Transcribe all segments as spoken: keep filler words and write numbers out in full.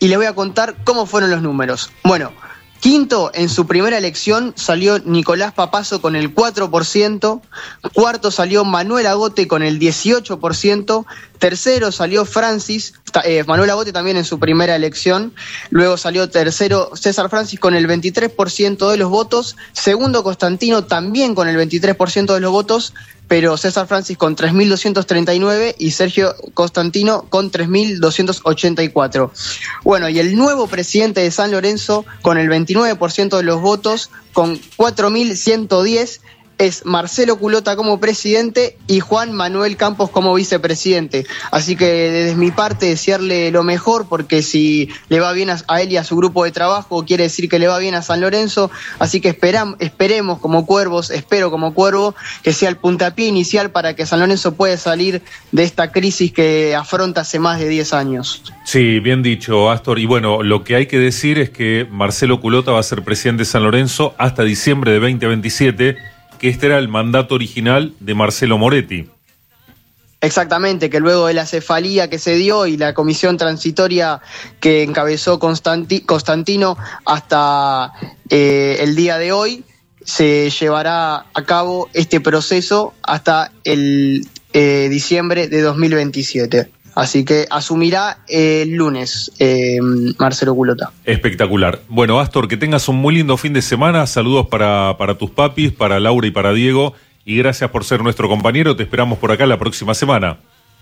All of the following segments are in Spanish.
y les voy a contar cómo fueron los números. Bueno, quinto, en su primera elección salió Nicolás Papazo con el cuatro por ciento, cuarto salió Manuel Agote con el dieciocho por ciento, tercero salió Francis, eh, Manuel Agote también en su primera elección, luego salió tercero César Francis con el veintitrés por ciento de los votos, segundo Constantino también con el veintitrés por ciento de los votos, pero César Francis con tres mil doscientos treinta y nueve y Sergio Constantino con tres mil doscientos ochenta y cuatro. Bueno, y el nuevo presidente de San Lorenzo con el veintinueve por ciento de los votos, con cuatro mil ciento diez, es Marcelo Culota como presidente y Juan Manuel Campos como vicepresidente. Así que desde mi parte desearle lo mejor, porque si le va bien a, a él y a su grupo de trabajo, quiere decir que le va bien a San Lorenzo. Así que esperam, esperemos como cuervos, espero como cuervo, que sea el puntapié inicial para que San Lorenzo pueda salir de esta crisis que afronta hace más de diez años. Sí, bien dicho, Astor. Y bueno, lo que hay que decir es que Marcelo Culota va a ser presidente de San Lorenzo hasta diciembre de veinte veintisiete, que este era el mandato original de Marcelo Moretti. Exactamente, que luego de la cefalía que se dio y la comisión transitoria que encabezó Constanti- Constantino hasta eh, el día de hoy, se llevará a cabo este proceso hasta el eh, diciembre de dos mil veintisiete. Así que asumirá el lunes eh, Marcelo Culota. Espectacular. Bueno, Astor, que tengas un muy lindo fin de semana. Saludos para, para tus papis, para Laura y para Diego. Y gracias por ser nuestro compañero. Te esperamos por acá la próxima semana.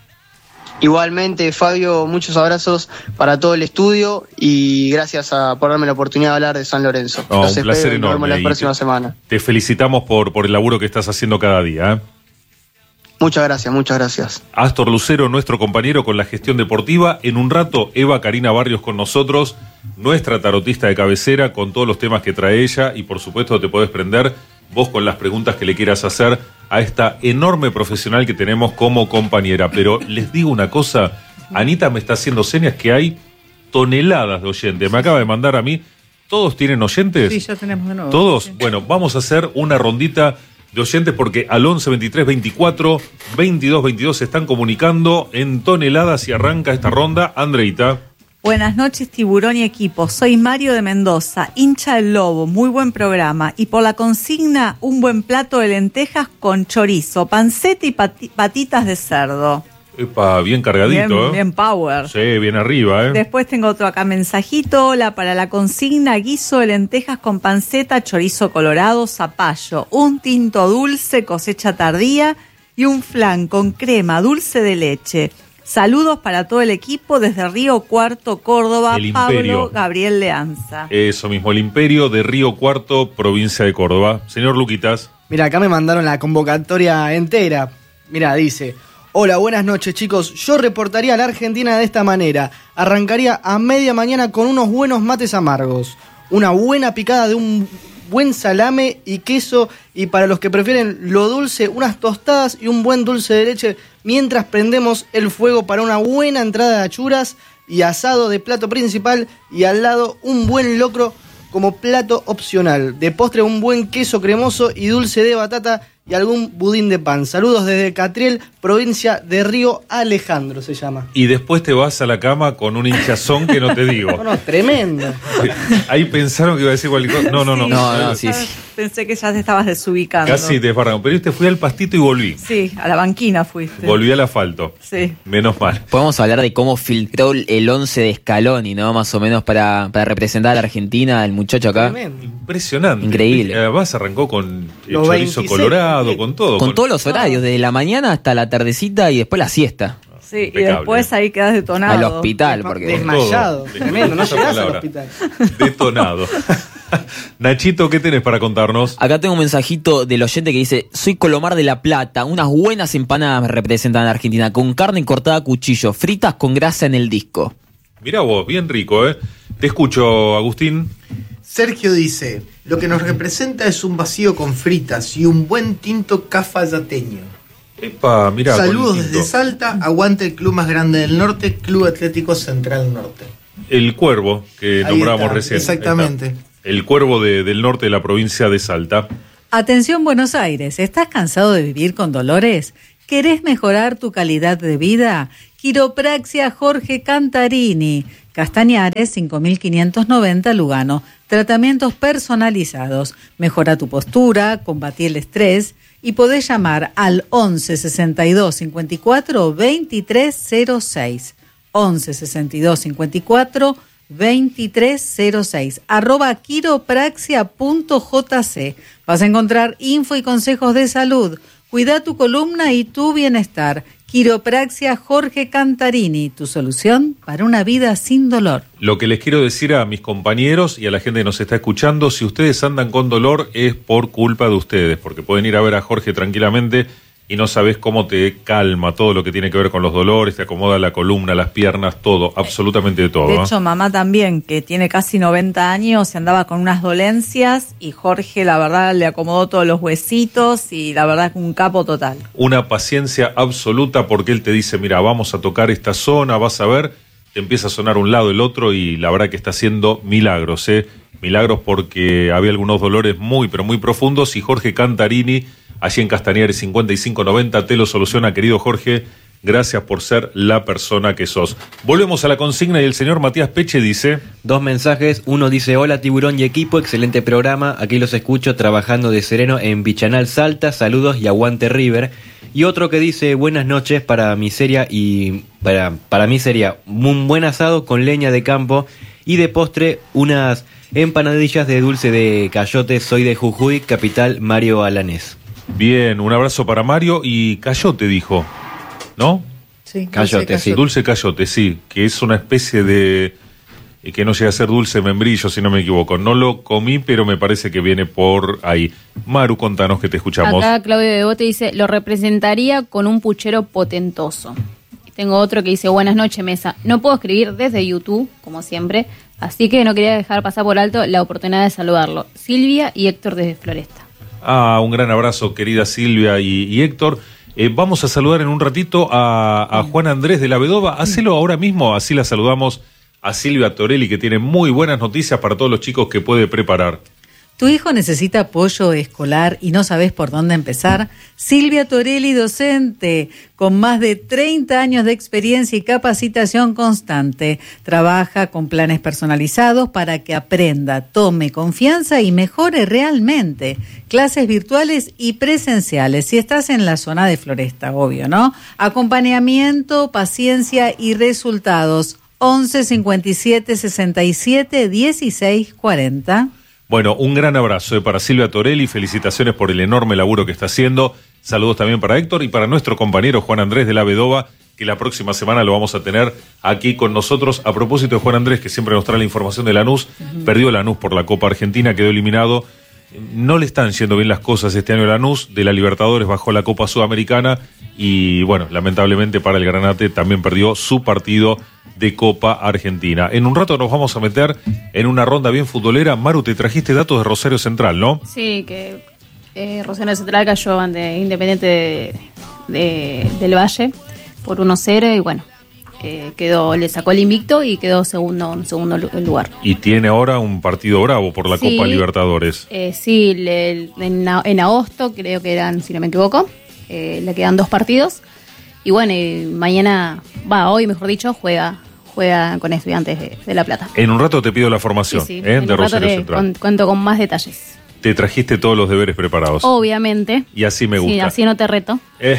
Igualmente, Fabio, muchos abrazos para todo el estudio y gracias a, por darme la oportunidad de hablar de San Lorenzo. Oh, Los un placer espero, enorme. Nos vemos la próxima te, semana. Te felicitamos por, por el laburo que estás haciendo cada día, ¿eh? Muchas gracias, muchas gracias. Astor Lucero, nuestro compañero con la gestión deportiva. En un rato, Eva Karina Barrios con nosotros, nuestra tarotista de cabecera, con todos los temas que trae ella. Y por supuesto te podés prender vos con las preguntas que le quieras hacer a esta enorme profesional que tenemos como compañera. Pero les digo una cosa, Anita me está haciendo señas que hay toneladas de oyentes. Me acaba de mandar a mí. ¿Todos tienen oyentes? Sí, ya tenemos de nuevo. ¿Todos? Sí. Bueno, vamos a hacer una rondita de oyentes porque al once, veintitrés, veinticuatro, veintidós, veintidós se están comunicando en toneladas y arranca esta ronda. Andreita. Buenas noches, Tiburón y equipo. Soy Mario de Mendoza, hincha del Lobo. Muy buen programa. Y por la consigna, un buen plato de lentejas con chorizo, panceta y pati- patitas de cerdo. Epa, bien cargadito, Bien, ¿eh? bien power. Sí, bien arriba, ¿eh? Después tengo otro acá, mensajito. Hola, para la consigna, guiso de lentejas con panceta, chorizo colorado, zapallo, un tinto dulce, cosecha tardía y un flan con crema, dulce de leche. Saludos para todo el equipo desde Río Cuarto, Córdoba, El Pablo Imperio. Gabriel Leanza. Eso mismo, el Imperio de Río Cuarto, provincia de Córdoba. Señor Luquitas. Mira, acá me mandaron la convocatoria entera. Mira, dice: hola, buenas noches, chicos. Yo reportaría a la Argentina de esta manera. Arrancaría a media mañana con unos buenos mates amargos, una buena picada de un buen salame y queso, y para los que prefieren lo dulce, unas tostadas y un buen dulce de leche, mientras prendemos el fuego para una buena entrada de achuras y asado de plato principal, y al lado un buen locro como plato opcional. De postre un buen queso cremoso y dulce de batata y algún budín de pan. Saludos desde Catriel, provincia de Río Alejandro se llama. Y después te vas a la cama con un hinchazón que no te digo. No, no, tremendo. Ahí pensaron que iba a decir cualquier cosa. No, no, no. Sí, No, no, ya sí, sí. Pensé que ya te estabas desubicando. Casi te desbarranco. Pero este fui al pastito y volví. Sí, a la banquina fuiste. Volví al asfalto. Sí. Menos mal. Podemos hablar de cómo filtró el once de Scaloni, ¿no? Más o menos para, para representar a la Argentina, el muchacho acá. Tremendo. Impresionante. Increíble. Además arrancó con el Los chorizo veintiséis, colorado, sí. con todo. Con todos los horarios, desde la mañana hasta la tardecita y después la siesta. Sí, y Impecable. después ahí quedas detonado. Al hospital, porque... Desmayado. todo. Tremendo, no Esa llegás al palabra. hospital. Detonado. Nachito, ¿qué tenés para contarnos? Acá tengo un mensajito del oyente que dice: soy Colomar de la Plata, unas buenas empanadas me representan a la Argentina, con carne cortada a cuchillo, fritas con grasa en el disco. Mirá vos, bien rico, ¿eh? Te escucho, Agustín. Sergio dice: lo que nos representa es un vacío con fritas y un buen tinto cafayateño. Epa, mirá. Saludos con el tinto. desde Salta, aguante el club más grande del norte, Club Atlético Central Norte. El Cuervo, que Ahí nombramos está, recién. exactamente. Ahí está. El Cuervo de- del norte de la provincia de Salta. Atención Buenos Aires, ¿estás cansado de vivir con dolores? ¿Querés mejorar tu calidad de vida? Quiropraxia Jorge Cantarini, Castañares cinco mil quinientos noventa Lugano. Tratamientos personalizados. Mejora tu postura, combatí el estrés y podés llamar al once sesenta y dos cincuenta y cuatro veintitrés cero seis. once sesenta y dos cincuenta y cuatro veintitrés cero seis. Arroba quiropraxia.jc. Vas a encontrar info y consejos de salud. Cuida tu columna y tu bienestar. Quiropraxia Jorge Cantarini, tu solución para una vida sin dolor. Lo que les quiero decir a mis compañeros y a la gente que nos está escuchando, si ustedes andan con dolor es por culpa de ustedes, porque pueden ir a ver a Jorge tranquilamente y no sabés cómo te calma todo lo que tiene que ver con los dolores, te acomoda la columna, las piernas, todo, absolutamente de todo. De ¿eh? hecho, mamá también, que tiene casi noventa años, se andaba con unas dolencias y Jorge, la verdad, le acomodó todos los huesitos y la verdad es un capo total. Una paciencia absoluta porque él te dice, mira, vamos a tocar esta zona, vas a ver, te empieza a sonar un lado el otro y la verdad que está haciendo milagros, ¿eh? Milagros porque había algunos dolores muy, pero muy profundos y Jorge Cantarini, allí en Castañares cincuenta y cinco noventa, te lo soluciona, querido Jorge. Gracias por ser la persona que sos. Volvemos a la consigna y el señor Matías Peche dice... Dos mensajes. Uno dice, hola Tiburón y equipo, excelente programa. Aquí los escucho trabajando de sereno en Bichanal Salta. Saludos y aguante River. Y otro que dice, buenas noches para mi seria y... Para, para mí sería un buen asado con leña de campo y de postre unas empanadillas de dulce de cayote. Soy de Jujuy, capital Mario Alanés. Bien, un abrazo para Mario y cayote dijo, ¿no? Sí, Cayote, dulce sí. Dulce cayote, sí, que es una especie de... que no llega a ser dulce membrillo, si no me equivoco. No lo comí, pero me parece que viene por ahí. Maru, contanos que te escuchamos. Acá Claudio Bebote dice, lo representaría con un puchero potentoso. Tengo otro que dice, buenas noches, mesa. No puedo escribir desde YouTube, como siempre, así que no quería dejar pasar por alto la oportunidad de saludarlo. Silvia y Héctor desde Floresta. Ah, un gran abrazo, querida Silvia y, y Héctor. Eh, vamos a saludar en un ratito a, a Juan Andrés de la Vedova. Hacelo ahora mismo, así la saludamos a Silvia Torelli, que tiene muy buenas noticias para todos los chicos que puede preparar. ¿Tu hijo necesita apoyo escolar y no sabes por dónde empezar? Silvia Torelli, docente, con más de treinta años de experiencia y capacitación constante. Trabaja con planes personalizados para que aprenda, tome confianza y mejore realmente. Clases virtuales y presenciales, si estás en la zona de Floresta, obvio, ¿no? Acompañamiento, paciencia y resultados. once cincuenta y siete sesenta y siete dieciséis cuarenta. Bueno, un gran abrazo eh, para Silvia Torelli, felicitaciones por el enorme laburo que está haciendo. Saludos también para Héctor y para nuestro compañero Juan Andrés de la Vedova, que la próxima semana lo vamos a tener aquí con nosotros. A propósito de Juan Andrés, que siempre nos trae la información de Lanús, uh-huh. Perdió Lanús por la Copa Argentina, quedó eliminado. No le están yendo bien las cosas este año a Lanús, de la Libertadores bajó la Copa Sudamericana y bueno, lamentablemente para el Granate también perdió su partido de Copa Argentina. En un rato nos vamos a meter en una ronda bien futbolera. Maru, te trajiste datos de Rosario Central, ¿no? Sí, que eh, Rosario Central cayó ante Independiente de, de, del Valle por uno cero y bueno, eh, quedó, le sacó el invicto y quedó segundo en segundo lugar. Y tiene ahora un partido bravo por la sí, Copa Libertadores. Eh, sí, le, en, en agosto creo que eran, si no me equivoco, eh, le quedan dos partidos. Y bueno, y mañana, va, hoy mejor dicho, juega juega con Estudiantes de, de La Plata. En un rato te pido la formación sí, sí. ¿eh? de Rosario te, Central. Con, cuento con más detalles. Te trajiste todos los deberes preparados. Obviamente. Y así me gusta. Sí, así no te reto. Eh,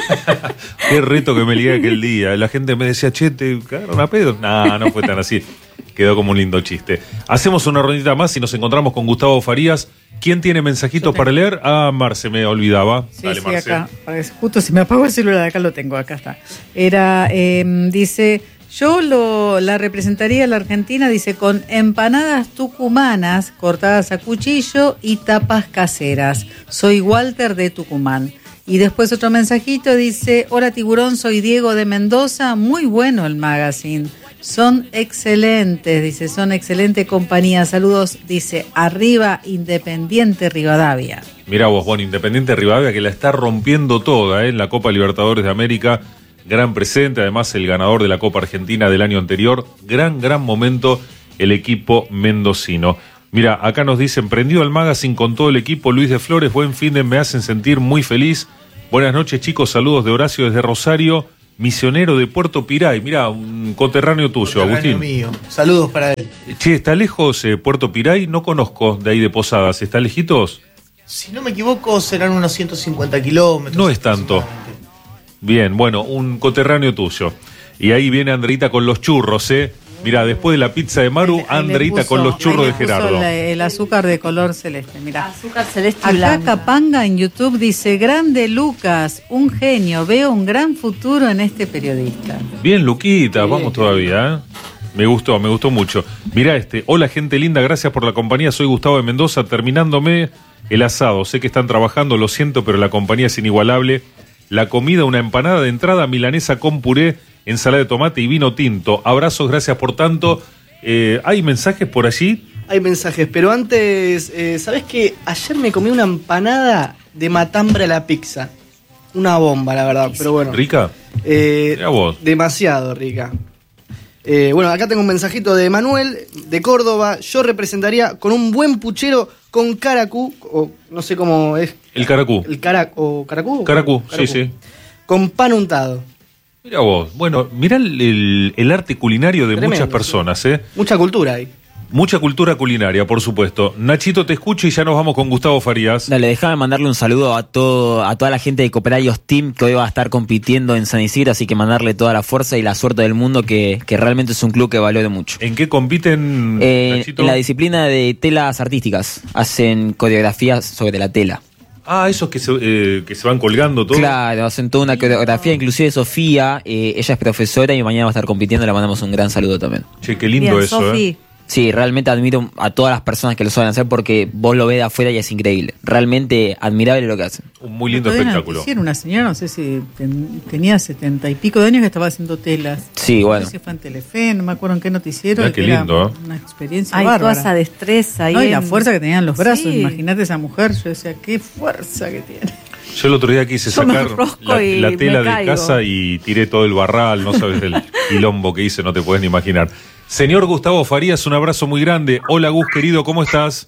qué reto que me ligué aquel día. La gente me decía, che, ¿te cagaron a pedo? No, no fue tan así. Quedó como un lindo chiste. Hacemos una rondita más y nos encontramos con Gustavo Farías. ¿Quién tiene mensajitos para leer? Ah, Marce, me olvidaba. Sí, Dale, sí, Marce. acá. Justo se me apagó el celular, acá lo tengo, acá está. Era, eh, dice, yo lo, la representaría a la Argentina, dice, con empanadas tucumanas cortadas a cuchillo y tapas caseras. Soy Walter de Tucumán. Y después otro mensajito dice, hola Tiburón, soy Diego de Mendoza, muy bueno el magazine. Son excelentes, dice, son excelente compañía. Saludos, dice, arriba Independiente Rivadavia. Mirá vos, bueno, Independiente Rivadavia que la está rompiendo toda ¿eh? en la Copa Libertadores de América. Gran presente, además el ganador de la Copa Argentina del año anterior. Gran, gran momento el equipo mendocino. Mira, acá nos dicen, prendido el magazine con todo el equipo, Luis de Flores, buen fin de, me hacen sentir muy feliz. Buenas noches chicos, saludos de Horacio desde Rosario. misionero de Puerto Piray. Mirá, un coterráneo tuyo, Coterráneo Agustín. mío. Saludos para él. Che, ¿está lejos eh, Puerto Piray? No conozco de ahí de Posadas. ¿Está lejitos? Si no me equivoco, serán unos ciento cincuenta kilómetros. No es tanto. Bien, bueno, un coterráneo tuyo. Y ahí viene Andreita con los churros, ¿eh? Mirá, después de la pizza de Maru, Ahí le Andreita puso- con los churros ahí de le puso Gerardo. la- el azúcar de color celeste, mirá. Azúcar celeste y Acá blanca. Capanga en YouTube dice, grande Lucas, un genio, veo un gran futuro en este periodista. Bien, Luquita, vamos todavía, ¿eh? Me gustó, me gustó mucho. Mirá este, hola gente linda, gracias por la compañía, soy Gustavo de Mendoza, terminándome el asado. Sé que están trabajando, lo siento, pero la compañía es inigualable. La comida, una empanada de entrada, milanesa con puré, ensalada de tomate y vino tinto. Abrazos, gracias por tanto. Eh, ¿Hay mensajes por allí? Hay mensajes, pero antes, eh, ¿sabés qué? Ayer me comí una empanada de matambre a la pizza. Una bomba, la verdad, pero bueno. ¿Rica? Eh, Mirá vos. demasiado rica. Eh, bueno, acá tengo un mensajito de Manuel, de Córdoba. Yo representaría con un buen puchero con caracú, o no sé cómo es. El caracú. El cara, o caracú. Caracú, sí, sí. Con pan untado. Mira vos, bueno, mirá el, el- el arte culinario de Tremendo, muchas personas, ¿eh? Mucha cultura ahí. Mucha cultura culinaria, por supuesto. Nachito, te escucho y ya nos vamos con Gustavo Farías. Dale, déjame mandarle un saludo a todo, a toda la gente de Cooperarios Team que hoy va a estar compitiendo en San Isidro, así que mandarle toda la fuerza y la suerte del mundo, que, que realmente es un club que valoro mucho. ¿En qué compiten, Eh, Nachito? en la disciplina de telas artísticas, hacen coreografías sobre la tela. Ah, esos que se, eh, que se van colgando todo. Claro, hacen toda una coreografía, inclusive Sofía, eh, ella es profesora y mañana va a estar compitiendo, le mandamos un gran saludo también. Che, qué lindo Bien, eso, Sofi. ¿eh? Sí, realmente admiro a todas las personas que lo saben hacer porque vos lo ves de afuera y es increíble. Realmente admirable lo que hacen. Un muy lindo Otro día espectáculo. Hicieron una señora, no sé si ten- tenía setenta y pico de años que estaba haciendo telas. Sí, bueno. No sé si fue en Telefe, no me acuerdo en qué noticiero. Mirá y qué que era lindo, ¿eh? Una experiencia Hay bárbara. toda esa destreza ahí. No, y la en- fuerza que tenían los brazos, Sí. imagínate esa mujer, yo decía, qué fuerza que tiene. Yo el otro día quise Yo me sacar enrosco la, y la me tela de caigo. casa y tiré todo el barral, no sabes el quilombo que hice, no te puedes ni imaginar. Señor Gustavo Farías, un abrazo muy grande. Hola Gus, querido, ¿cómo estás?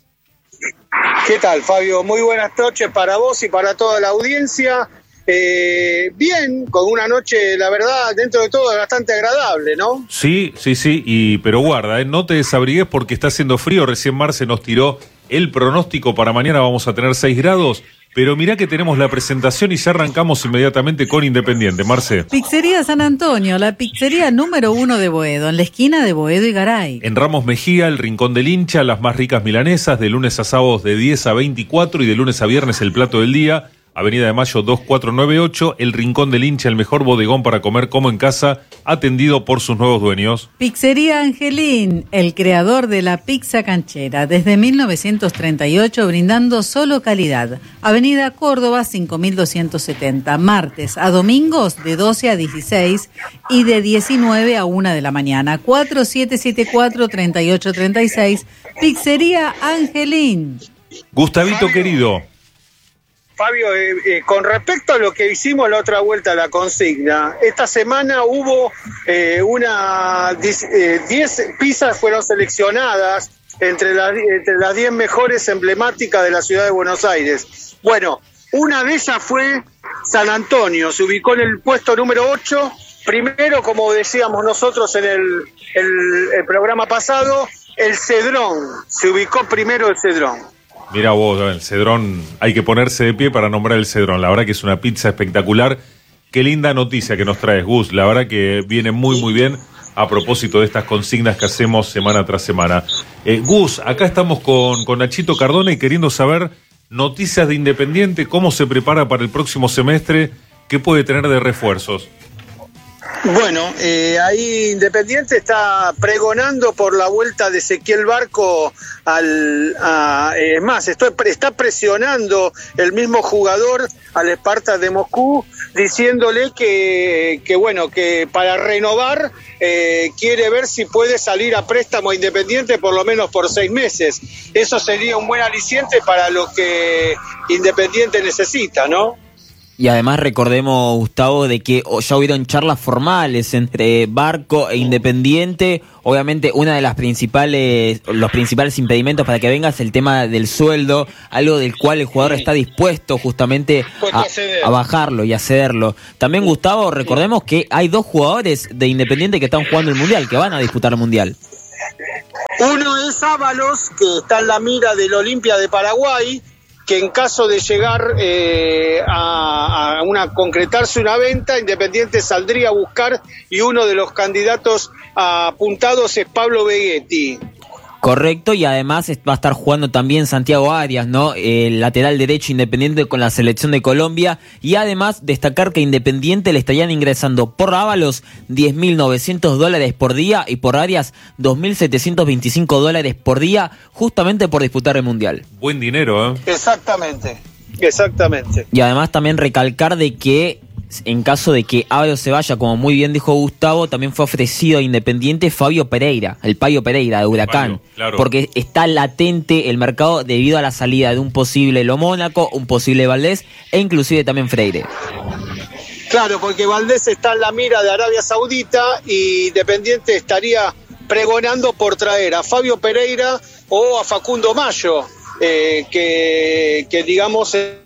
¿Qué tal, Fabio? Muy buenas noches para vos y para toda la audiencia. Eh, bien, con una noche, la verdad, dentro de todo, bastante agradable, ¿no? Sí, sí, sí, y, pero guarda, ¿eh? No te desabrigues porque está haciendo frío. Recién Marce nos tiró el pronóstico para mañana, vamos a tener seis grados. Pero mirá que tenemos la presentación y ya arrancamos inmediatamente con Independiente. Marce. Pizzería San Antonio, la pizzería número uno de Boedo, en la esquina de Boedo y Garay. En Ramos Mejía, el Rincón del Hincha, las más ricas milanesas, de lunes a sábados de diez a veinticuatro y de lunes a viernes el plato del día. Avenida de Mayo dos cuatro nueve ocho, el Rincón del Hincha, el mejor bodegón para comer como en casa, atendido por sus nuevos dueños. Pizzería Angelín, el creador de la pizza canchera, desde mil novecientos treinta y ocho brindando solo calidad. Avenida Córdoba cinco mil doscientos setenta, martes a domingos de doce a dieciséis y de diecinueve a una de la mañana. cuatro siete siete cuatro, tres ocho tres seis, Pizzería Angelín. Gustavito Fabio. querido. Fabio, eh, eh, con respecto a lo que hicimos la otra vuelta a la consigna, esta semana hubo eh, una diez pizzas fueron seleccionadas entre, la, entre las diez mejores emblemáticas de la ciudad de Buenos Aires. Bueno, una de ellas fue San Antonio, se ubicó en el puesto número ocho. Primero, como decíamos nosotros en el, el, el programa pasado, el Cedrón, se ubicó primero el Cedrón. Mira vos, el Cedrón, hay que ponerse de pie para nombrar el Cedrón. La verdad que es una pizza espectacular. Qué linda noticia que nos traes, Gus. La verdad que viene muy, muy bien a propósito de estas consignas que hacemos semana tras semana. Eh, Gus, acá estamos con, con Nachito Cardona y queriendo saber noticias de Independiente, cómo se prepara para el próximo semestre, qué puede tener de refuerzos. Bueno, eh, ahí Independiente está pregonando por la vuelta de Ezequiel Barco al... A, es más, estoy, está presionando el mismo jugador al Spartak de Moscú, diciéndole que, que bueno, que para renovar eh, quiere ver si puede salir a préstamo a Independiente por lo menos por seis meses. Eso sería un buen aliciente para lo que Independiente necesita, ¿no? Y además recordemos, Gustavo, de que ya hubieron charlas formales entre Barco e Independiente. Obviamente una de las principales, los principales impedimentos para que venga es el tema del sueldo, algo del cual el jugador está dispuesto justamente a, a bajarlo y a cederlo. También, Gustavo, recordemos que hay dos jugadores de Independiente que están jugando el Mundial, que van a disputar el Mundial. Uno es Ábalos, que está en la mira del Olimpia de Paraguay, que en caso de llegar eh, a, a una concretarse una venta, Independiente saldría a buscar, y uno de los candidatos apuntados es Pablo Vegetti. Correcto, y además va a estar jugando también Santiago Arias, ¿no? El lateral derecho Independiente con la selección de Colombia, y además destacar que Independiente le estarían ingresando por Ábalos diez mil novecientos dólares por día y por Arias dos mil setecientos veinticinco dólares por día, justamente por disputar el Mundial. Buen dinero, ¿eh? Exactamente, exactamente. Y además también recalcar de que en caso de que Ábalos se vaya, como muy bien dijo Gustavo, también fue ofrecido a Independiente Fabio Pereira, el Payo Pereira de Huracán, Payo, claro. Porque está latente el mercado debido a la salida de un posible Lo Mónaco, un posible Valdés e inclusive también Freire. Claro, porque Valdés está en la mira de Arabia Saudita y Independiente estaría pregonando por traer a Fabio Pereira o a Facundo Mayo, eh, que, que digamos... Eh,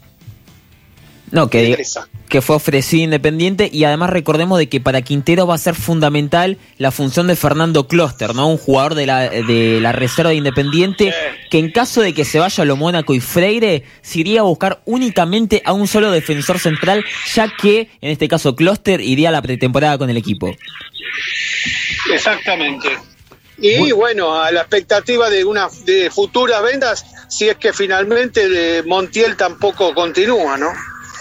no, que... que fue ofrecido Independiente, y además recordemos de que para Quintero va a ser fundamental la función de Fernando Closter, ¿no? Un jugador de la, de la reserva de Independiente, que en caso de que se vaya a Lo Mónaco y Freire, se iría a buscar únicamente a un solo defensor central, ya que en este caso Closter iría a la pretemporada con el equipo. Exactamente. Y bueno, a la expectativa de una de futuras ventas, si es que finalmente Montiel tampoco continúa, ¿no?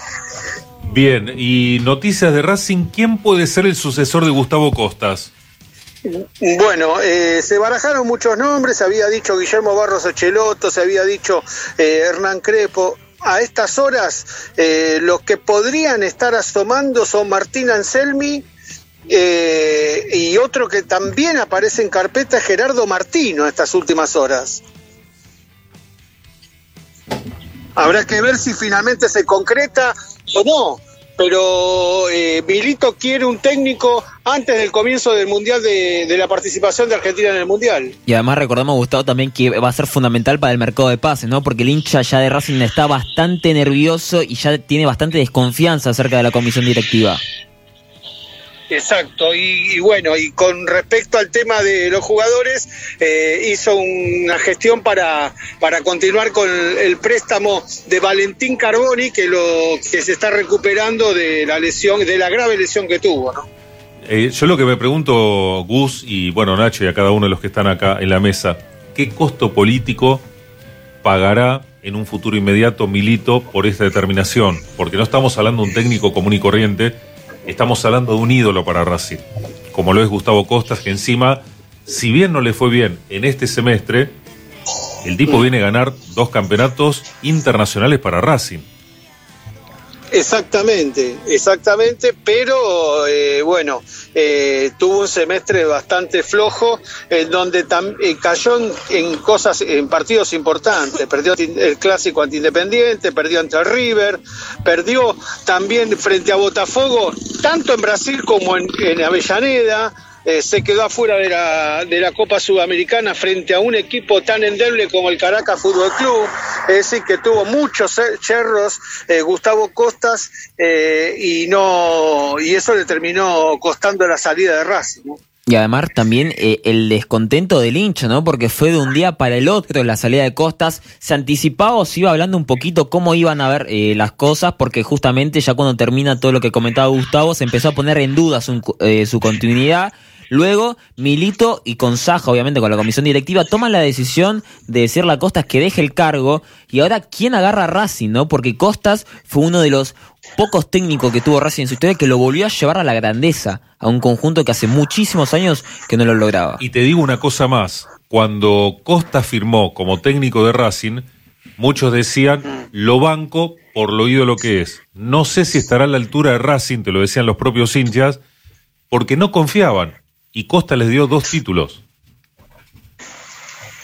Bien, y noticias de Racing, ¿quién puede ser el sucesor de Gustavo Costas? Bueno, eh, se barajaron muchos nombres, se había dicho Guillermo Barros Ochelotto, se había dicho eh, Hernán Crespo. A estas horas, eh, los que podrían estar asomando son Martín Anselmi, eh, y otro que también aparece en carpeta es Gerardo Martino a estas últimas horas. Habrá que ver si finalmente se concreta o no, pero eh, Milito quiere un técnico antes del comienzo del Mundial, de, de la participación de Argentina en el Mundial. Y además recordamos, Gustavo, también que va a ser fundamental para el mercado de pases, ¿no? Porque el hincha ya de Racing está bastante nervioso y ya tiene bastante desconfianza acerca de la comisión directiva. Exacto, y, y bueno, y con respecto al tema de los jugadores, eh, hizo una gestión para, para continuar con el, el préstamo de Valentín Carboni, que lo que se está recuperando de la lesión, de la grave lesión que tuvo, ¿no? Eh, yo lo que me pregunto, Gus, y bueno, Nacho, y a cada uno de los que están acá en la mesa, ¿qué costo político pagará en un futuro inmediato Milito por esta determinación? Porque no estamos hablando de un técnico común y corriente, estamos hablando de un ídolo para Racing, como lo es Gustavo Costas, que encima, si bien no le fue bien en este semestre, el tipo viene a ganar dos campeonatos internacionales para Racing. Exactamente, exactamente, pero eh, bueno, eh, tuvo un semestre bastante flojo, en donde tam, eh, cayó en, en cosas, en partidos importantes. Perdió el clásico ante Independiente, perdió ante River, perdió también frente a Botafogo, tanto en Brasil como en, en Avellaneda. Eh, se quedó afuera de la, de la Copa Sudamericana frente a un equipo tan endeble como el Caracas Fútbol Club. Es decir, que tuvo muchos yerros eh, Gustavo Costas, eh, y no y eso le terminó costando la salida de Racing, ¿no? Y además también eh, el descontento del hincha, ¿no? Porque fue de un día para el otro la salida de Costas. Se anticipaba o se iba hablando un poquito cómo iban a ver eh, las cosas, porque justamente ya cuando termina todo lo que comentaba Gustavo, se empezó a poner en duda su, eh, su continuidad. Luego, Milito y con Saja, obviamente con la comisión directiva, toman la decisión de decirle a Costas que deje el cargo. Y ahora, ¿quién agarra a Racing, no? Porque Costas fue uno de los pocos técnicos que tuvo Racing en su historia que lo volvió a llevar a la grandeza, a un conjunto que hace muchísimos años que no lo lograba. Y te digo una cosa más, cuando Costas firmó como técnico de Racing, muchos decían, lo banco por lo ídolo que es. No sé si estará a la altura de Racing, te lo decían los propios hinchas, porque no confiaban. Y Costa les dio dos títulos.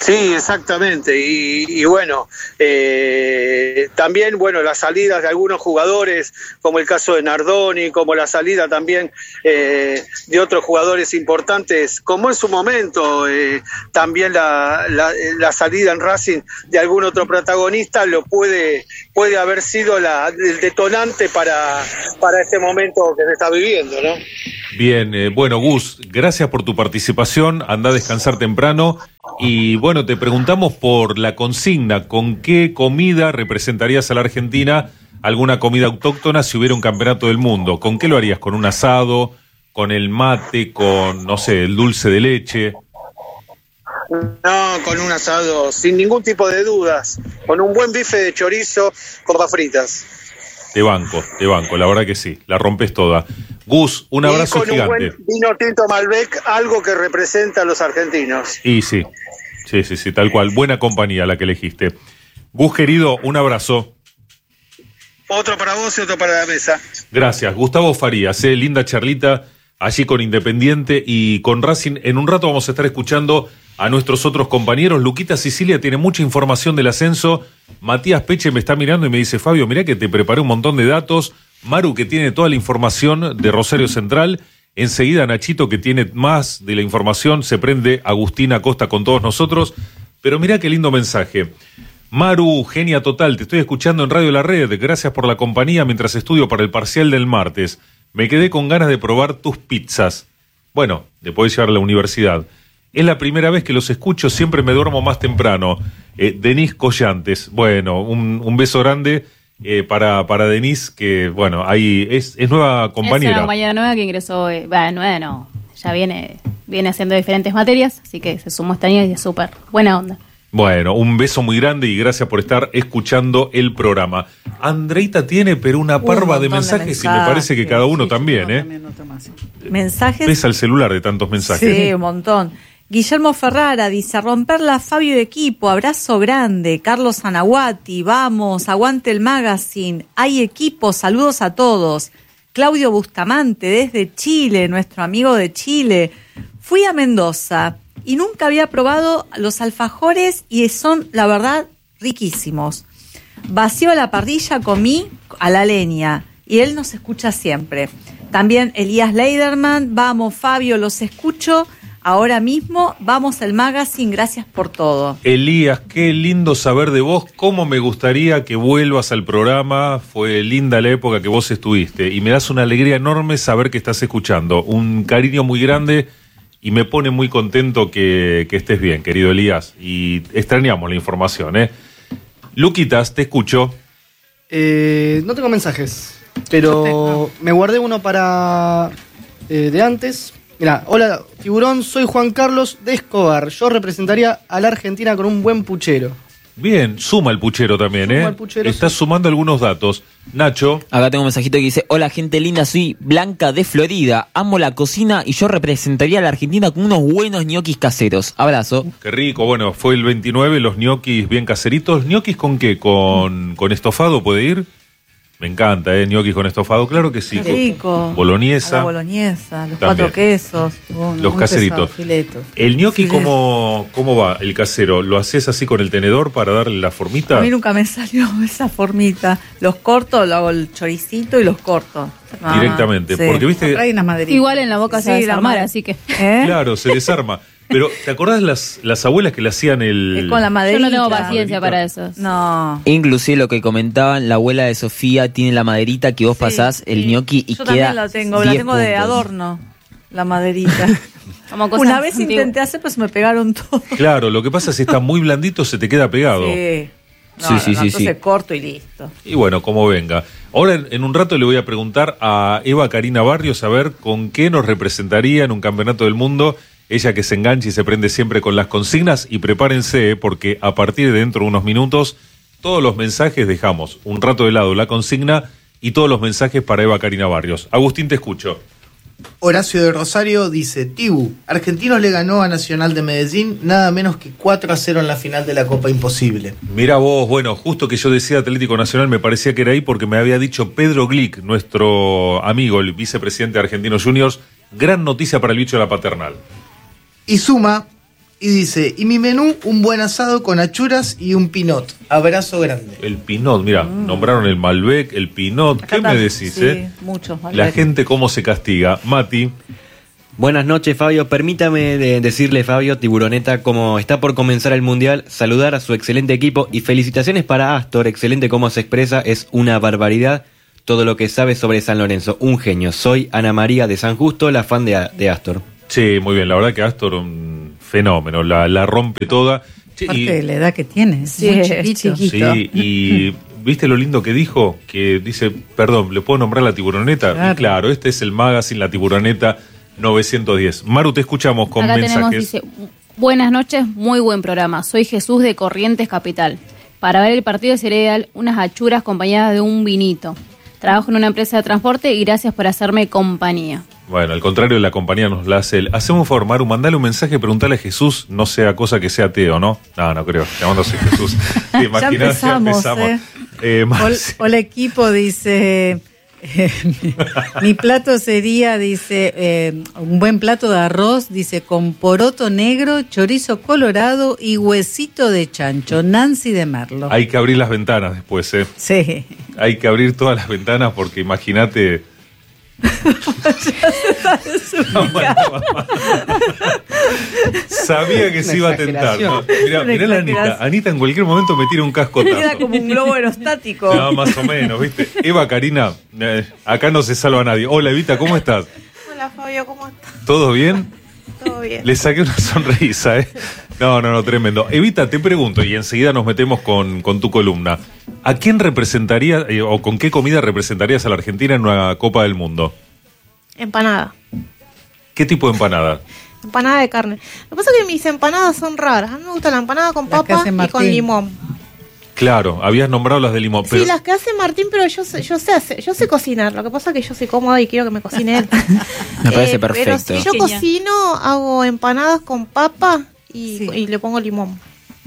Sí, exactamente. Y, y bueno, eh, también, bueno, las salidas de algunos jugadores, como el caso de Nardoni, como la salida también eh, de otros jugadores importantes, como en su momento eh, también la, la, la salida en Racing de algún otro protagonista, lo puede, puede haber sido la, el detonante para, para este momento que se está viviendo, ¿no? Bien, eh, bueno, Gus, gracias por tu participación, anda a descansar temprano y bueno, te preguntamos por la consigna, ¿con qué comida representarías a la Argentina, alguna comida autóctona si hubiera un campeonato del mundo? ¿Con qué lo harías? ¿Con un asado? ¿Con el mate? ¿Con, no sé, el dulce de leche? No, con un asado, sin ningún tipo de dudas, con un buen bife de chorizo con papas fritas. Te banco, te banco, la verdad que sí, la rompes toda. Gus, un abrazo y con gigante. un buen vino tinto Malbec, algo que representa a los argentinos. Y sí, sí, sí, sí, tal cual, buena compañía la que elegiste. Gus, querido, un abrazo. Otro para vos y otro para la mesa. Gracias, Gustavo Farías, eh, linda charlita allí con Independiente y con Racing. En un rato vamos a estar escuchando a nuestros otros compañeros. Luquita Sicilia tiene mucha información del ascenso. Matías Peche me está mirando y me dice, Fabio, mirá que te preparé un montón de datos. Maru, que tiene toda la información de Rosario Central. Enseguida Nachito, que tiene más de la información. Se prende Agustina Acosta con todos nosotros. Pero mirá qué lindo mensaje. Maru, genia total, te estoy escuchando en Radio La Red. Gracias por la compañía mientras estudio para el parcial del martes. Me quedé con ganas de probar tus pizzas. Bueno, te podés llevar a la universidad. Es la primera vez que los escucho, siempre me duermo más temprano. Eh, Denise Collantes, bueno, un, un beso grande eh, para, para Denise, que bueno, ahí es, es nueva compañera. Es una compañera nueva que ingresó, eh, bueno, nueva no, ya viene, viene haciendo diferentes materias, así que se sumó este año y es súper buena onda. Bueno, un beso muy grande y gracias por estar escuchando el programa. Andreita tiene, pero una parva un de montón de mensajes, y me parece que cada uno Sí, también, uno ¿eh? también, otro más. Mensajes. Pesa el celular de tantos mensajes. Sí, un montón. Guillermo Ferrara dice, romperla Fabio de equipo, abrazo grande. Carlos Anahuati, vamos, aguante el magazine. Hay equipo, saludos a todos. Claudio Bustamante, desde Chile, nuestro amigo de Chile. Fui a Mendoza y nunca había probado los alfajores y son, la verdad, riquísimos. Vacío la parrilla, comí a la leña y él nos escucha siempre. También Elías Leiderman, vamos Fabio, los escucho ahora mismo, vamos al magazine, gracias por todo. Elías, qué lindo saber de vos, cómo me gustaría que vuelvas al programa, fue linda la época que vos estuviste y me das una alegría enorme saber que estás escuchando, un cariño muy grande y me pone muy contento que, que estés bien, querido Elías, y extrañamos la información, ¿eh? Luquitas, te escucho. Eh, no tengo mensajes, pero me guardé uno para eh, de antes. Mirá, hola Tiburón, soy Juan Carlos de Escobar. Yo representaría a la Argentina con un buen puchero. Bien, suma el puchero también, Suma ¿eh? el puchero, Estás sí. sumando algunos datos. Nacho. Acá tengo un mensajito que dice, hola gente linda, soy Blanca de Florida, amo la cocina y yo representaría a la Argentina con unos buenos ñoquis caseros. Abrazo. Qué rico, bueno, fue el veintinueve, los ñoquis bien caseritos. ¿Ñoquis con qué? ¿Con, con estofado puede ir? Me encanta, ¿eh? Ñoquis con estofado, claro que sí. Qué rico. Boloñesa. A la boloñesa, los También. cuatro quesos. Bueno, Los muy caseritos. pesado, filetos. ¿El ñoqui Filetos. cómo, cómo va, el casero? ¿Lo haces así con el tenedor para darle la formita? A mí nunca me salió esa formita. Los corto, lo hago el choricito y los corto. Ah, Directamente, sí. porque viste... Trae unas maderitas. Igual en la boca se va a Sí, la desarmar, madre- así que... ¿Eh? Claro, se desarma. Pero, ¿te acordás las, las abuelas que le hacían el... Es con la Yo maderita. no tengo paciencia para eso. No. Inclusive lo que comentaban, la abuela de Sofía tiene la maderita que vos Sí, pasás el sí. ñoqui y Yo queda también la tengo, la diez tengo de puntos. adorno, la maderita. Como cosas Una vez antiguas. intenté hacer, pues me pegaron todo. Claro, lo que pasa es que está muy blandito, se te queda pegado. Sí. No, Sí, no, sí, no, sí, entonces sí. corto y listo. Y bueno, como venga. Ahora, en, en un rato le voy a preguntar a Eva Karina Barrios a ver con qué nos representaría en un campeonato del mundo. Ella que se engancha y se prende siempre con las consignas. Y prepárense, porque a partir de dentro de unos minutos, todos los mensajes dejamos un rato de lado la consigna y todos los mensajes para Eva Karina Barrios. Agustín, te escucho. Horacio de Rosario dice, Tibu, Argentinos le ganó a Nacional de Medellín nada menos que cuatro a cero en la final de la Copa Imposible. Mira vos, bueno, justo que yo decía Atlético Nacional, me parecía que era ahí porque me había dicho Pedro Glick, nuestro amigo, el vicepresidente de Argentinos Juniors, gran noticia para el bicho de la Paternal. Y suma y dice, y mi menú, un buen asado con achuras y un pinot. Abrazo grande. El Pinot, mira, mm. nombraron el Malbec, el Pinot. Acá ¿Qué está, me decís, sí, eh? Muchos Malbec. La gente cómo se castiga. Mati. Buenas noches, Fabio. Permítame de decirle, Fabio, Tiburoneta, como está por comenzar el Mundial, saludar a su excelente equipo y felicitaciones para Astor. Excelente cómo se expresa, es una barbaridad todo lo que sabe sobre San Lorenzo. Un genio. Soy Ana María de San Justo, la fan de, de Astor. Sí, muy bien. La verdad que Astor, un fenómeno. La, la rompe toda. Che, Aparte y, de la edad que tiene, es Sí, muy es chiquito. chiquito. Sí, y ¿viste lo lindo que dijo? Que dice, perdón, ¿le puedo nombrar la Tiburoneta? Claro. Y claro, este es el magazine, la Tiburoneta novecientos diez. Maru, te escuchamos con Acá mensajes. tenemos, dice, buenas noches, muy buen programa. Soy Jesús de Corrientes Capital. Para ver el partido sería ideal unas achuras acompañadas de un vinito. Trabajo en una empresa de transporte y gracias por hacerme compañía. Bueno, al contrario, la compañía nos la hace él. Hacemos un favor, Maru, mandale un mensaje, preguntale a Jesús, no sea cosa que sea ateo, ¿no? No, no creo. Llamándose Jesús. ¿Te imaginás? Ya empezamos, Ya empezamos. ¿eh? Eh, Ol- Marce- Hola equipo, dice, eh, mi, mi plato sería, dice, eh, un buen plato de arroz, dice, con poroto negro, chorizo colorado y huesito de chancho, Nancy de Merlo. Hay que abrir las ventanas después, ¿eh? Sí. Hay que abrir todas las ventanas porque imagínate... No, bueno, sabía que Una se iba a tentar. exageración. ¿no? Mirá, Una mirá la Anita. exageración. Anita en cualquier momento me tira un Queda cascotazo. como un globo aerostático. No, más o menos, ¿viste? Eva, Karina, eh, acá no se salva a nadie. Hola, Evita, ¿cómo estás? Hola Fabio, ¿cómo estás? ¿Todo bien? ¿Todo bien? Le saqué una sonrisa, ¿eh? No, no, no, tremendo. Evita, te pregunto, y enseguida nos metemos con, con tu columna. ¿A quién representaría eh, o con qué comida representarías a la Argentina en una Copa del Mundo? Empanada. ¿Qué tipo de empanada? Empanada de carne. Lo que pasa es que mis empanadas son raras. A mí me gusta la empanada con Las que papa hace y Martín. con limón. Claro, habías nombrado las de limón, pero Sí, las que hace Martín, pero yo sé, yo sé hacer- yo sé cocinar. Lo que pasa es que yo soy cómoda y quiero que me cocine él. Me parece Eh, perfecto. Pero si yo Genial. cocino, hago empanadas con papa y, Sí. y le pongo limón.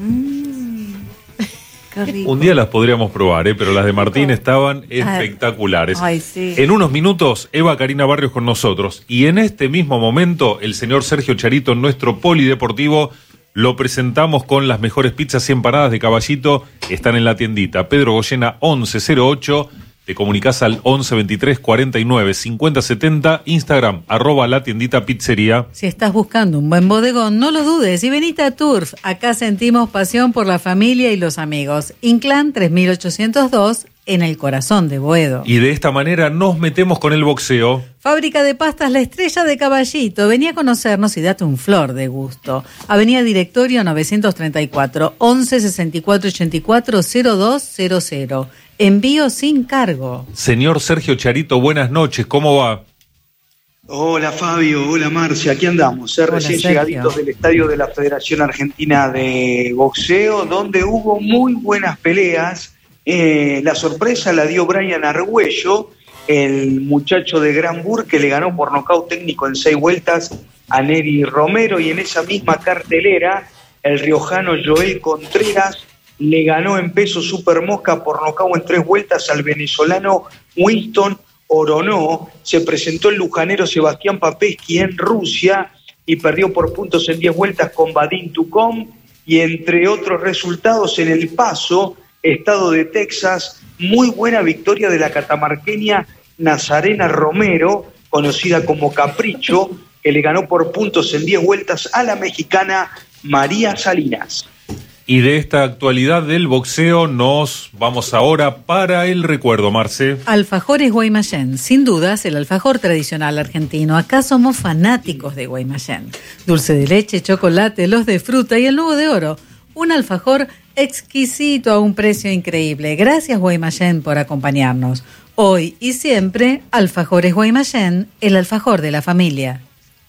Mm, qué rico. un día las podríamos probar, ¿eh? Pero las de Martín estaban espectaculares. Ay, sí. En unos minutos, Eva Karina Barrios con nosotros. Y en este mismo momento, el señor Sergio Charito, nuestro polideportivo, lo presentamos con las mejores pizzas y empanadas de Caballito. Están en la tiendita Pedro Goyena once cero ocho. Te comunicás al once veintitrés cuarenta y nueve cincuenta setenta. Instagram, arroba la tiendita pizzería. Si estás buscando un buen bodegón, no lo dudes y venite a Tours. Acá sentimos pasión por la familia y los amigos. Inclán tres mil ochocientos dos, en el corazón de Boedo. Y de esta manera nos metemos con el boxeo. Fábrica de pastas La Estrella de Caballito. Vení a conocernos y date un flor de gusto. Avenida Directorio novecientos treinta y cuatro, once sesenta y cuatro ochenta y cuatro cero dos cero cero. Envío sin cargo. Señor Sergio Charito, buenas noches, ¿cómo va? Hola Fabio, hola Marcia, aquí andamos, eh, Hola, recién Sergio. llegaditos del estadio de la Federación Argentina de Boxeo, donde hubo muy buenas peleas. Eh, la sorpresa la dio Brian Argüello, el muchacho de Granburg que le ganó por nocaut técnico en seis vueltas a Neri Romero, y en esa misma cartelera el riojano Joel Contreras le ganó en peso super mosca por nocaut en tres vueltas al venezolano Winston Oronó. Se presentó el lujanero Sebastián Papeski en Rusia y perdió por puntos en diez vueltas con Vadim Tucom, y entre otros resultados en El Paso, estado de Texas, muy buena victoria de la catamarqueña Nazarena Romero, conocida como Capricho, que le ganó por puntos en diez vueltas a la mexicana María Salinas. Y de esta actualidad del boxeo nos vamos ahora para el recuerdo, Marce. Alfajores Guaymallén, sin dudas el alfajor tradicional argentino. Acá somos fanáticos de Guaymallén. Dulce de leche, chocolate, los de fruta y el nuevo de oro. Un alfajor exquisito a un precio increíble. Gracias Guaymallén por acompañarnos. Hoy y siempre, Alfajores Guaymallén, el alfajor de la familia.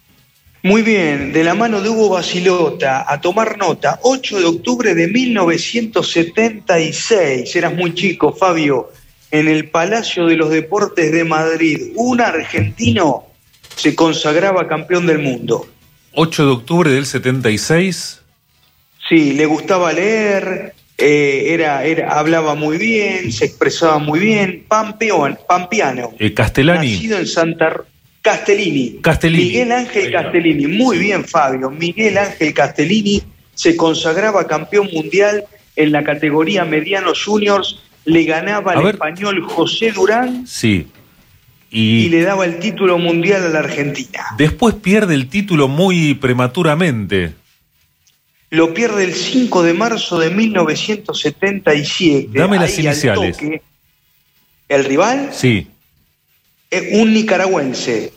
Muy bien, de la mano de Hugo Basilota, a tomar nota, ocho de octubre de mil novecientos setenta y seis, eras muy chico, Fabio, en el Palacio de los Deportes de Madrid, un argentino se consagraba campeón del mundo. ocho de octubre del setenta y seis. Sí, le gustaba leer, eh, era, era, hablaba muy bien, se expresaba muy bien, Pampeón, Pampiano. Eh, Castellani. Nacido en Santa... Castellini. Castellini. Miguel Ángel Castellini. Muy bien, Fabio. Miguel Ángel Castellini se consagraba campeón mundial en la categoría medianos juniors, le ganaba al español José Durán. Sí. Y, y le daba el título mundial a la Argentina. Después pierde el título muy prematuramente. Lo pierde el cinco de marzo de mil novecientos setenta y siete. Dame las Ahí, iniciales. Toque. ¿El rival? Sí. Es un nicaragüense.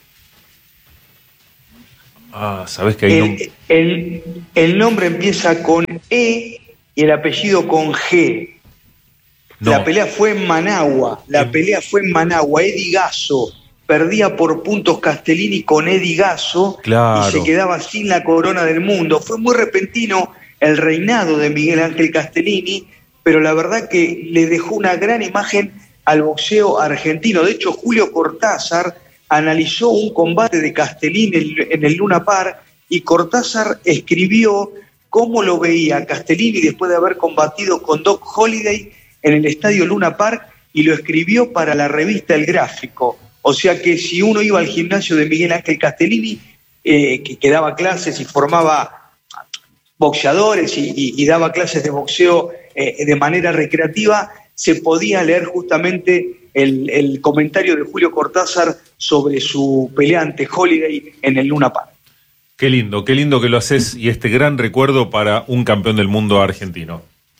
Ah, sabes que hay el, el, el nombre empieza con E y el apellido con G. No. La pelea fue en Managua, la eh. pelea fue en Managua, Eddie Gasso perdía por puntos Castellini con Eddie Gasso, claro, y se quedaba sin la corona del mundo. Fue muy repentino el reinado de Miguel Ángel Castellini, pero la verdad que le dejó una gran imagen al boxeo argentino. De hecho, Julio Cortázar analizó un combate de Castellini en el Luna Park y Cortázar escribió cómo lo veía Castellini después de haber combatido con Doc Holliday en el estadio Luna Park, y lo escribió para la revista El Gráfico. O sea que si uno iba al gimnasio de Miguel Ángel Castellini, eh, que, que daba clases y formaba boxeadores y, y, y daba clases de boxeo eh, de manera recreativa, se podía leer justamente el, el comentario de Julio Cortázar sobre su pelea ante Holliday en el Luna Park. Qué lindo, qué lindo que lo haces, y este gran recuerdo para un campeón del mundo argentino.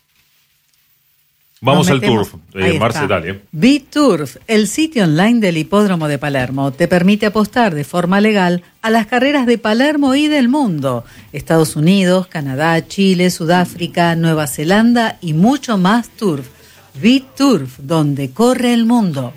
Vamos al Turf, eh, Marce, dale. BitTurf, el sitio online del Hipódromo de Palermo, te permite apostar de forma legal a las carreras de Palermo y del mundo. Estados Unidos, Canadá, Chile, Sudáfrica, Nueva Zelanda y mucho más Turf. BitTurf, donde corre el mundo.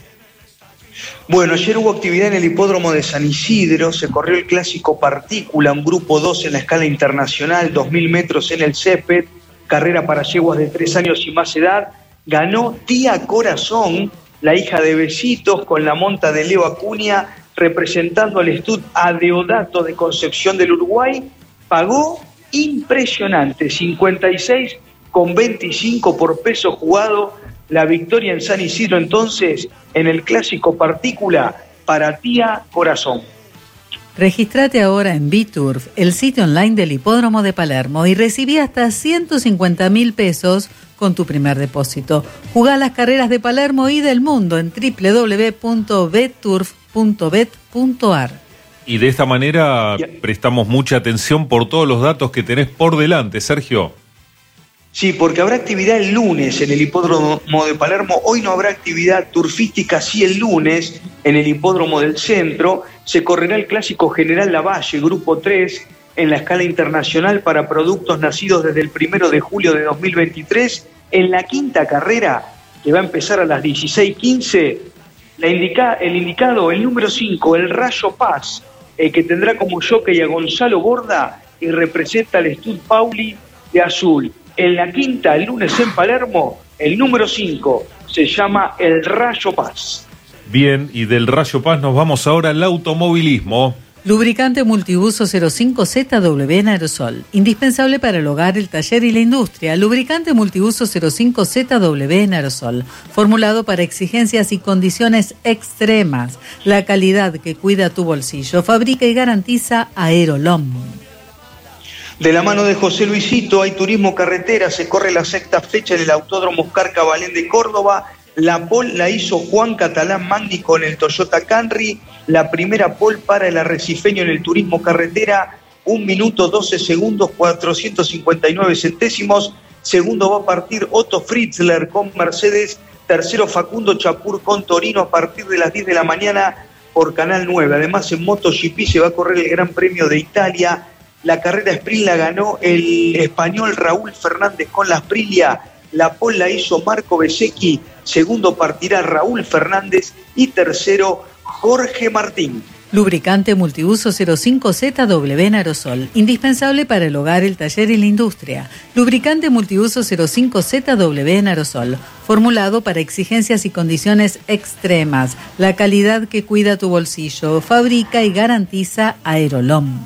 Bueno, ayer hubo actividad en el Hipódromo de San Isidro, se corrió el clásico Partícula, un grupo dos en la escala internacional, dos mil metros en el césped, carrera para yeguas de tres años y más edad. Ganó Tía Corazón, la hija de Besitos, con la monta de Leo Acuña, representando al Stud Adeodato de Concepción del Uruguay. Pagó impresionante, cincuenta y seis con veinticinco por peso jugado. La victoria en San Isidro entonces en el clásico Partícula para Tía Corazón. Regístrate ahora en BitTurf, el sitio online del Hipódromo de Palermo, y recibí hasta ciento cincuenta mil pesos con tu primer depósito. Jugá las carreras de Palermo y del mundo en doble u doble u doble u punto betturf punto bet punto a r. Y de esta manera prestamos mucha atención por todos los datos que tenés por delante, Sergio. Sí, porque habrá actividad el lunes en el Hipódromo de Palermo. Hoy no habrá actividad turfística, sí el lunes en el Hipódromo del Centro. Se correrá el Clásico General Lavalle, Grupo tres, en la escala internacional para productos nacidos desde el primero de julio de dos mil veintitrés. En la quinta carrera, que va a empezar a las dieciséis quince, la indica, el indicado, el número cinco, el Rayo Paz, eh, que tendrá como jockey a Gonzalo Borda y representa al Stud Pauli de azul. En la quinta, el lunes en Palermo, el número cinco se llama el Rayo Paz. Bien, y del Rayo Paz nos vamos ahora al automovilismo. Lubricante multiuso cero cinco Z W en aerosol. Indispensable para el hogar, el taller y la industria. Lubricante multiuso cero cinco Z W en aerosol. Formulado para exigencias y condiciones extremas. La calidad que cuida tu bolsillo. Fabrica y garantiza Aerolom. De la mano de José Luisito hay turismo carretera. Se corre la sexta fecha en el Autódromo Oscar Cabalén de Córdoba. La pole la hizo Juan Catalán Magni con el Toyota Camry. La primera pole para el arrecifeño en el turismo carretera. Un minuto doce segundos, cuatrocientos cincuenta y nueve centésimos. Segundo va a partir Otto Fritzler con Mercedes. Tercero Facundo Chapur con Torino a partir de las diez de la mañana por Canal nueve. Además en MotoGP se va a correr el Gran Premio de Italia. La carrera sprint la ganó el español Raúl Fernández con la Aprilia. La pole la hizo Marco Bezzecchi. Segundo partirá Raúl Fernández y tercero Jorge Martín. Lubricante multiuso cero cinco Z W en aerosol. Indispensable para el hogar, el taller y la industria. Lubricante multiuso cero cinco Z W en aerosol. Formulado para exigencias y condiciones extremas. La calidad que cuida tu bolsillo. Fabrica y garantiza Aerolom.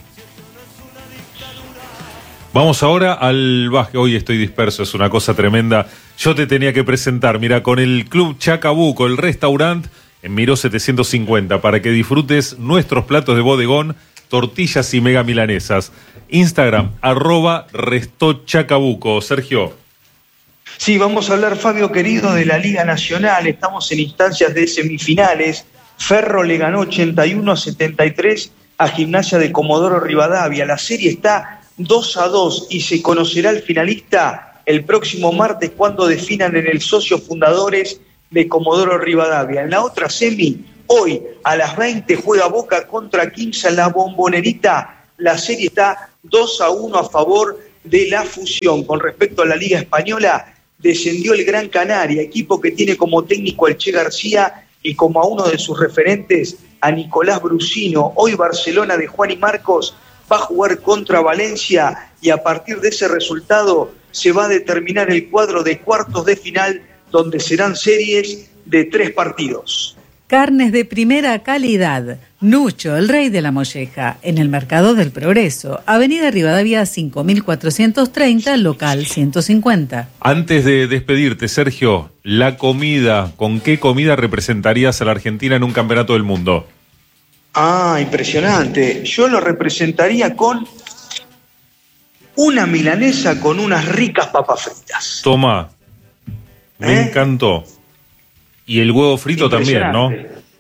Vamos ahora al básquet. Hoy estoy disperso, es una cosa tremenda. Yo te tenía que presentar, mira, con el Club Chacabuco, el restaurante en Miró setecientos cincuenta, para que disfrutes nuestros platos de bodegón, tortillas y mega milanesas. Instagram, arroba restochacabuco. Sergio. Sí, vamos a hablar, Fabio querido, de la Liga Nacional. Estamos en instancias de semifinales. Ferro le ganó ochenta y uno a setenta y tres a Gimnasia de Comodoro Rivadavia. La serie está dos a dos y se conocerá el finalista el próximo martes cuando definan en el Socios Fundadores de Comodoro Rivadavia. En la otra semi, hoy a las veinte juega Boca contra Quimsa en la Bombonerita. La serie está dos a uno a favor de la Fusión. Con respecto a la Liga Española, descendió el Gran Canaria, equipo que tiene como técnico al Che García y como a uno de sus referentes a Nicolás Brusino. Hoy Barcelona de Juan y Marcos va a jugar contra Valencia y a partir de ese resultado se va a determinar el cuadro de cuartos de final, donde serán series de tres partidos. Carnes de primera calidad. Nucho, el rey de la molleja, en el Mercado del Progreso, Avenida Rivadavia cinco mil cuatrocientos treinta, local ciento cincuenta. Antes de despedirte, Sergio, la comida, ¿con qué comida representarías a la Argentina en un campeonato del mundo? Ah, impresionante. Yo lo representaría con una milanesa con unas ricas papas fritas. Toma, me ¿Eh? encantó. Y el huevo frito también, ¿no?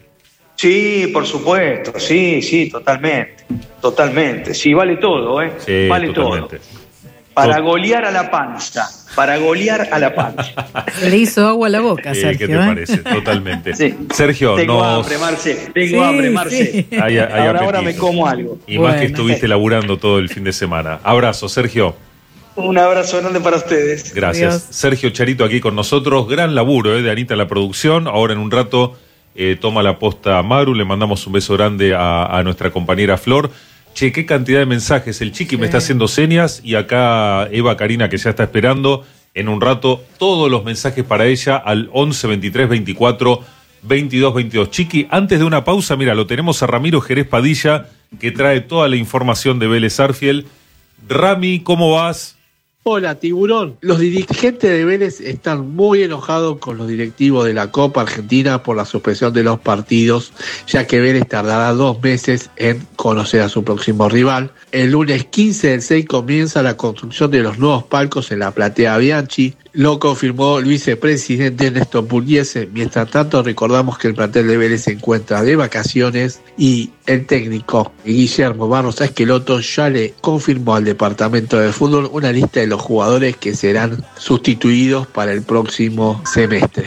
Sí, por supuesto, sí, sí, totalmente, totalmente. Sí, vale todo, ¿eh? Sí, vale totalmente. todo. Para golear a la panza, para golear a la panza. Se le hizo agua a la boca, Eh, Sergio. ¿Qué te ¿eh? parece? Totalmente. Sí. Sergio, Tengo nos... hambre, Marce, tengo Sí, hambre, Marce. sí. Hay, hay ahora, ahora me apetito. como algo. Y más que Bueno. estuviste laburando todo el fin de semana. Abrazo, Sergio. Un abrazo grande para ustedes. Gracias. Adiós. Sergio Charito aquí con nosotros. Gran laburo eh, de Anita en la producción. Ahora en un rato eh, toma la posta Maru. Le mandamos un beso grande a, a nuestra compañera Flor. Che, qué cantidad de mensajes. El Chiqui me está haciendo señas y acá Eva Karina, que ya está esperando en un rato, todos los mensajes para ella al once, veintitrés, veinticuatro, veintidós, veintidós. Chiqui, antes de una pausa, mira, lo tenemos a Ramiro Jerez Padilla, que trae toda la información de Vélez Sarsfield. Rami, ¿cómo vas? Hola, Tiburón. Los dirigentes de Vélez están muy enojados con los directivos de la Copa Argentina por la suspensión de los partidos, ya que Vélez tardará dos meses en conocer a su próximo rival. El lunes quince del seis comienza la construcción de los nuevos palcos en la platea Bianchi. Lo confirmó el vicepresidente Néstor Pugliese. Mientras tanto, recordamos que el plantel de Vélez se encuentra de vacaciones y el técnico Guillermo Barros Esqueloto ya le confirmó al departamento de fútbol una lista de los jugadores que serán sustituidos para el próximo semestre.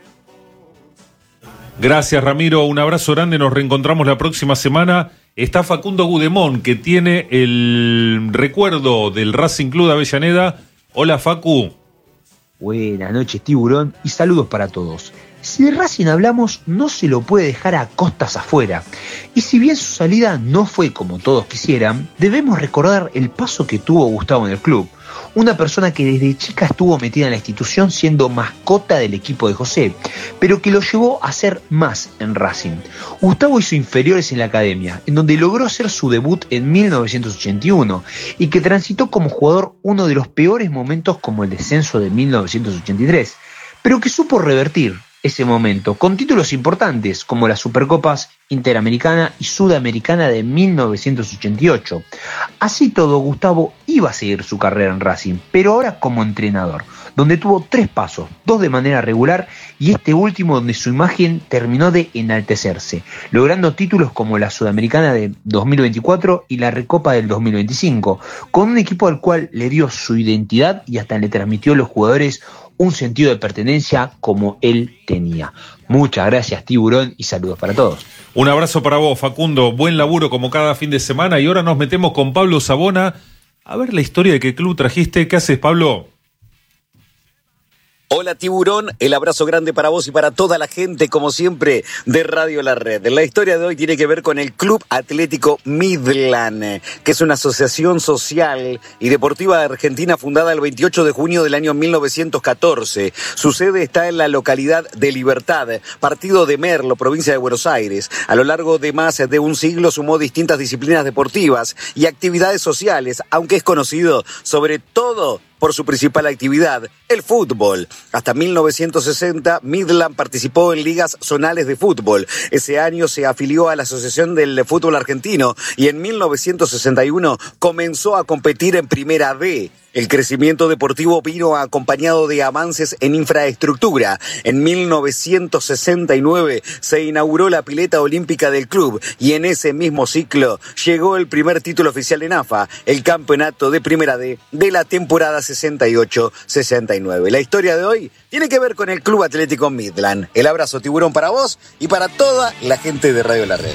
Gracias, Ramiro. Un abrazo grande. Nos reencontramos la próxima semana. Está Facundo Gudemón, que tiene el recuerdo del Racing Club de Avellaneda. Hola, Facu. Buenas noches, Tiburón, y saludos para todos. Si de Racing hablamos, no se lo puede dejar a Costas afuera. Y si bien su salida no fue como todos quisieran, debemos recordar el paso que tuvo Gustavo en el club. Una persona que desde chica estuvo metida en la institución siendo mascota del equipo de José, pero que lo llevó a ser más en Racing. Gustavo hizo inferiores en la academia, en donde logró hacer su debut en mil novecientos ochenta y uno, y que transitó como jugador uno de los peores momentos como el descenso de mil novecientos ochenta y tres, pero que supo revertir ese momento con títulos importantes como las Supercopas Interamericana y Sudamericana de mil novecientos ochenta y ocho. Así todo, Gustavo iba a seguir su carrera en Racing, pero ahora como entrenador, donde tuvo tres pasos, dos de manera regular y este último donde su imagen terminó de enaltecerse, logrando títulos como la Sudamericana de dos mil veinticuatro y la Recopa del dos mil veinticinco, con un equipo al cual le dio su identidad y hasta le transmitió a los jugadores un sentido de pertenencia como él tenía. Muchas gracias, Tiburón, y saludos para todos. Un abrazo para vos, Facundo. Buen laburo como cada fin de semana. Y ahora nos metemos con Pablo Sabona a ver la historia de qué club trajiste. ¿Qué haces, Pablo? Hola, Tiburón, el abrazo grande para vos y para toda la gente, como siempre, de Radio La Red. La historia de hoy tiene que ver con el Club Atlético Midland, que es una asociación social y deportiva de Argentina fundada el veintiocho de junio del año mil novecientos catorce. Su sede está en la localidad de Libertad, partido de Merlo, provincia de Buenos Aires. A lo largo de más de un siglo sumó distintas disciplinas deportivas y actividades sociales, aunque es conocido sobre todo por su principal actividad, el fútbol. Hasta mil novecientos sesenta, Midland participó en ligas zonales de fútbol. Ese año se afilió a la Asociación del Fútbol Argentino y en mil novecientos sesenta y uno comenzó a competir en Primera B. El crecimiento deportivo vino acompañado de avances en infraestructura. En mil novecientos sesenta y nueve se inauguró la pileta olímpica del club y en ese mismo ciclo llegó el primer título oficial en A F A, el campeonato de Primera D de la temporada sesenta y ocho sesenta y nueve. La historia de hoy tiene que ver con el Club Atlético Midland. El abrazo, Tiburón, para vos y para toda la gente de Radio La Red.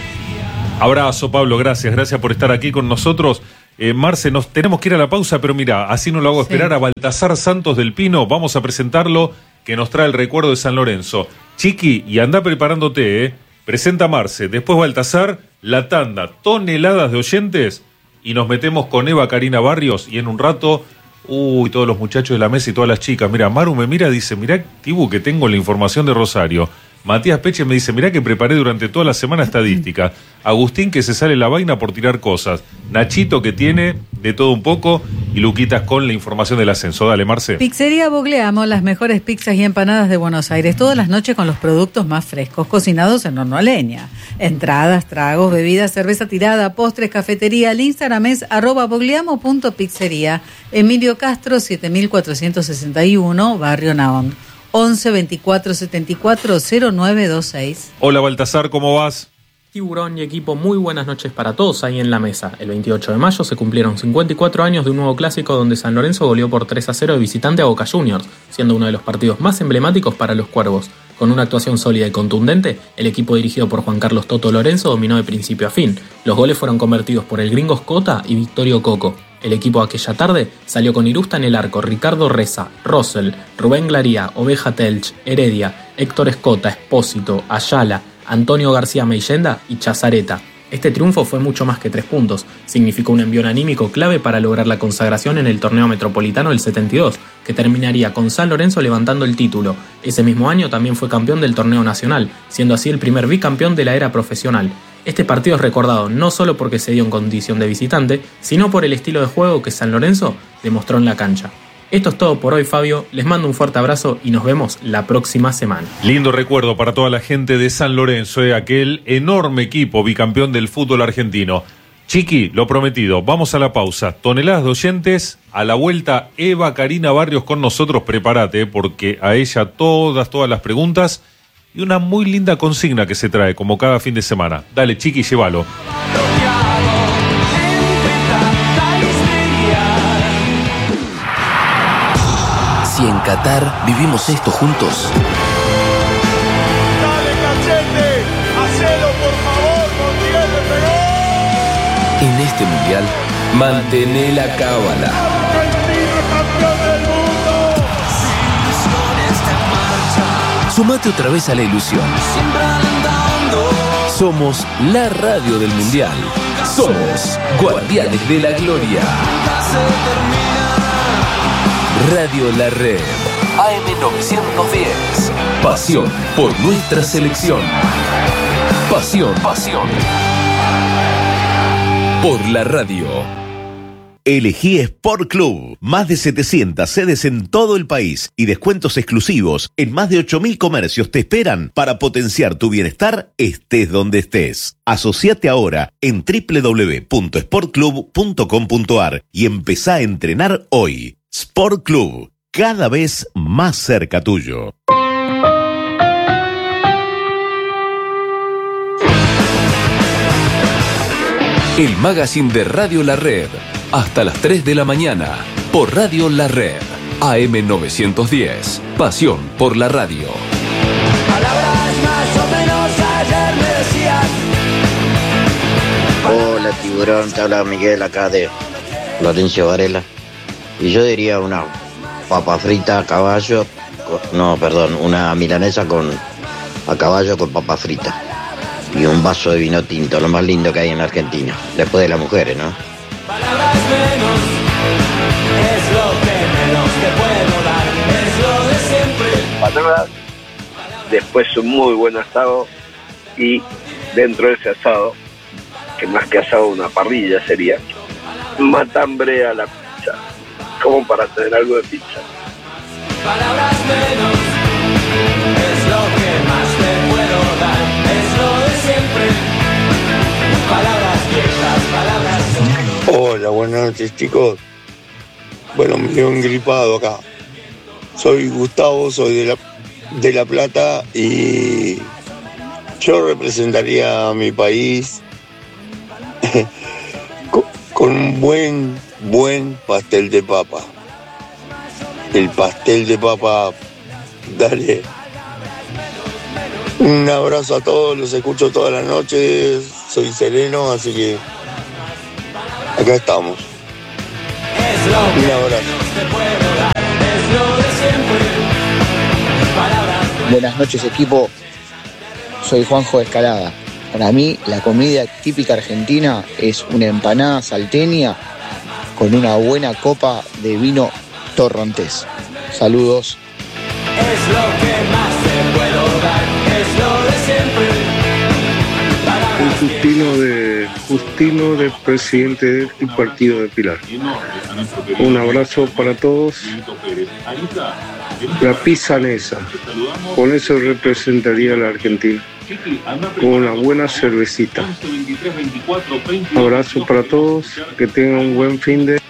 Abrazo, Pablo, gracias, gracias por estar aquí con nosotros. Eh, Marce, nos tenemos que ir a la pausa, pero mira, así no lo hago esperar sí. a Baltasar Santos del Pino. Vamos a presentarlo, que nos trae el recuerdo de San Lorenzo. Chiqui, y anda preparándote, ¿eh? Presenta Marce, después Baltasar, la tanda, toneladas de oyentes, y nos metemos con Eva Karina Barrios, y en un rato, uy, todos los muchachos de la mesa y todas las chicas. Mira, Maru me mira, dice, mirá, Tibu, que tengo la información de Rosario. Matías Peche me dice, mirá que preparé durante toda la semana estadística. Agustín que se sale la vaina por tirar cosas. Nachito que tiene de todo un poco. Y Luquitas con la información del ascenso. Dale, Marce. Pizzería Bogleamo, las mejores pizzas y empanadas de Buenos Aires. Todas las noches con los productos más frescos, cocinados en horno a leña. Entradas, tragos, bebidas, cerveza tirada, postres, cafetería. El Instagram es arroba bogleamo punto pizzería. Emilio Castro, siete mil cuatrocientos sesenta y uno, Barrio Naón. once veinticuatro setenta y cuatro cero nueve veintiséis. Hola Baltasar, ¿cómo vas? Tiburón y equipo, muy buenas noches para todos ahí en la mesa. El veintiocho de mayo se cumplieron cincuenta y cuatro años de un nuevo clásico donde San Lorenzo goleó por tres a cero de visitante a Boca Juniors, siendo uno de los partidos más emblemáticos para los cuervos. Con una actuación sólida y contundente, el equipo dirigido por Juan Carlos Toto Lorenzo dominó de principio a fin. Los goles fueron convertidos por el gringo Scota y Victorio Coco. El equipo aquella tarde salió con Irusta en el arco, Ricardo Reza, Rosell, Rubén Glaría, Oveja Telch, Heredia, Héctor Escota, Espósito, Ayala, Antonio García Meillenda y Chazareta. Este triunfo fue mucho más que tres puntos. Significó un envión anímico clave para lograr la consagración en el torneo metropolitano del setenta y dos, que terminaría con San Lorenzo levantando el título. Ese mismo año también fue campeón del torneo nacional, siendo así el primer bicampeón de la era profesional. Este partido es recordado no solo porque se dio en condición de visitante, sino por el estilo de juego que San Lorenzo demostró en la cancha. Esto es todo por hoy, Fabio. Les mando un fuerte abrazo y nos vemos la próxima semana. Lindo recuerdo para toda la gente de San Lorenzo, eh, aquel enorme equipo bicampeón del fútbol argentino. Chiqui, lo prometido, vamos a la pausa. Toneladas de oyentes, a la vuelta Eva Karina Barrios con nosotros. Prepárate, porque a ella todas, todas las preguntas y una muy linda consigna que se trae, como cada fin de semana. Dale, Chiqui, llévalo. Si en Qatar vivimos esto juntos. ¡Dale, Cachete! ¡Hacelo, por favor! ¡Montiel le pegó! En este mundial, mantené la cábala. ¡Argentina campeón del mundo! Sumate otra vez a la ilusión. Somos la radio del mundial. Somos Guardianes de la Gloria. Radio La Red. A M novecientos diez. Pasión por nuestra selección. Pasión, pasión. Por la radio. Elegí Sport Club. Más de setecientas sedes en todo el país y descuentos exclusivos en más de ocho mil comercios te esperan para potenciar tu bienestar estés donde estés. Asociate ahora en doble u doble u doble u punto sport club punto com punto a r y empezá a entrenar hoy. Sport Club, cada vez más cerca tuyo. El magazine de Radio La Red. Hasta las tres de la mañana. Por Radio La Red. A M novecientos diez. Pasión por la radio. Palabras más o menos ayer me decías. Hola, Tiburón. Te habla Miguel acá de Florencio Varela. Y yo diría una papa frita a caballo. Con, no, perdón. Una milanesa con a caballo con papa frita. Y un vaso de vino tinto, lo más lindo que hay en Argentina. Después de las mujeres, ¿no? Palabras menos, es lo que menos te puedo dar, es lo de siempre. Patadas, después un muy buen asado y dentro de ese asado, que más que asado una parrilla sería, matambre a la pizza. como para tener algo de pizza. Palabras menos es lo que más te puedo dar, es lo de siempre. Palabras viejas, palabras solo. Hola, buenas noches, chicos. Bueno, me dio un gripado acá. Soy Gustavo, soy de La, de La Plata y yo representaría a mi país con, con un buen, buen pastel de papa. El pastel de papa, dale. Un abrazo a todos, los escucho todas las noches, soy sereno, así que acá estamos. Un abrazo. Buenas noches, equipo. Soy Juanjo de Escalada. Para mí, la comida típica argentina es una empanada salteña con una buena copa de vino torrontés. Saludos. Es lo que más te puedo dar, es lo de siempre. Soy Justino de Justino de presidente del partido de Pilar. Un abrazo para todos. La pisanesa, con eso representaría a la Argentina. Con una buena cervecita. Abrazo para todos, que tengan un buen fin de.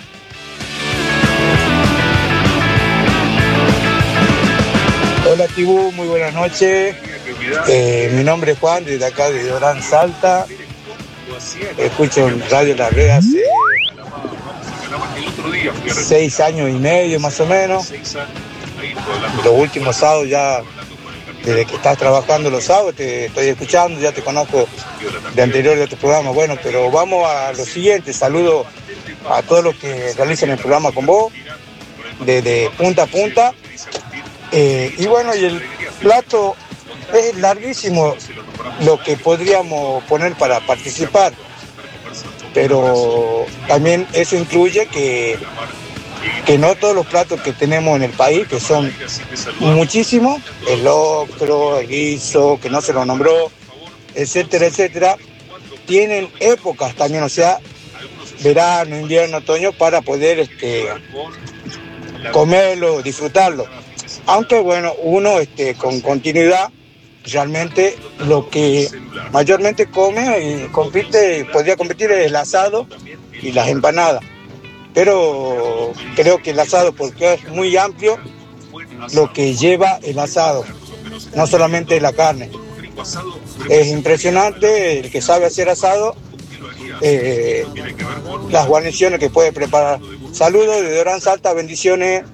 Hola Tibú, muy buenas noches. Eh, mi nombre es Juan, desde acá de Orán Salta. Escucho en Radio La Red hace seis años y medio más o menos. Los últimos sábados ya, desde que estás trabajando los sábados, te estoy escuchando, ya te conozco de anterior de tu programa. Bueno, pero vamos a lo siguiente. Saludo a todos los que realizan el programa con vos, desde punta a punta. Eh, y bueno, y el plato es larguísimo lo que podríamos poner para participar, pero también eso incluye que, que no todos los platos que tenemos en el país, que son muchísimos, el locro, el guiso, que no se lo nombró, etcétera, etcétera, tienen épocas también, o sea, verano, invierno, otoño, para poder este, comerlo, disfrutarlo. Aunque bueno, uno este, con continuidad realmente lo que mayormente come y compite, podría competir es el asado y las empanadas. Pero creo que el asado, porque es muy amplio lo que lleva el asado, no solamente la carne. Es impresionante el que sabe hacer asado, eh, las guarniciones que puede preparar. Saludos desde Orán Salta, bendiciones.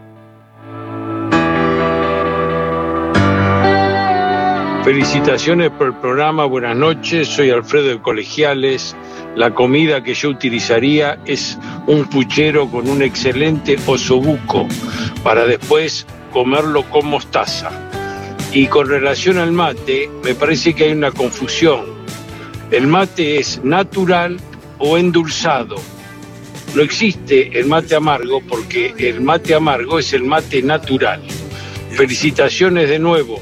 Felicitaciones por el programa, buenas noches, soy Alfredo de Colegiales. La comida que yo utilizaría es un puchero con un excelente osobuco para después comerlo con mostaza. Y con relación al mate, me parece que hay una confusión. El mate es natural o endulzado. No existe el mate amargo porque el mate amargo es el mate natural. Felicitaciones de nuevo.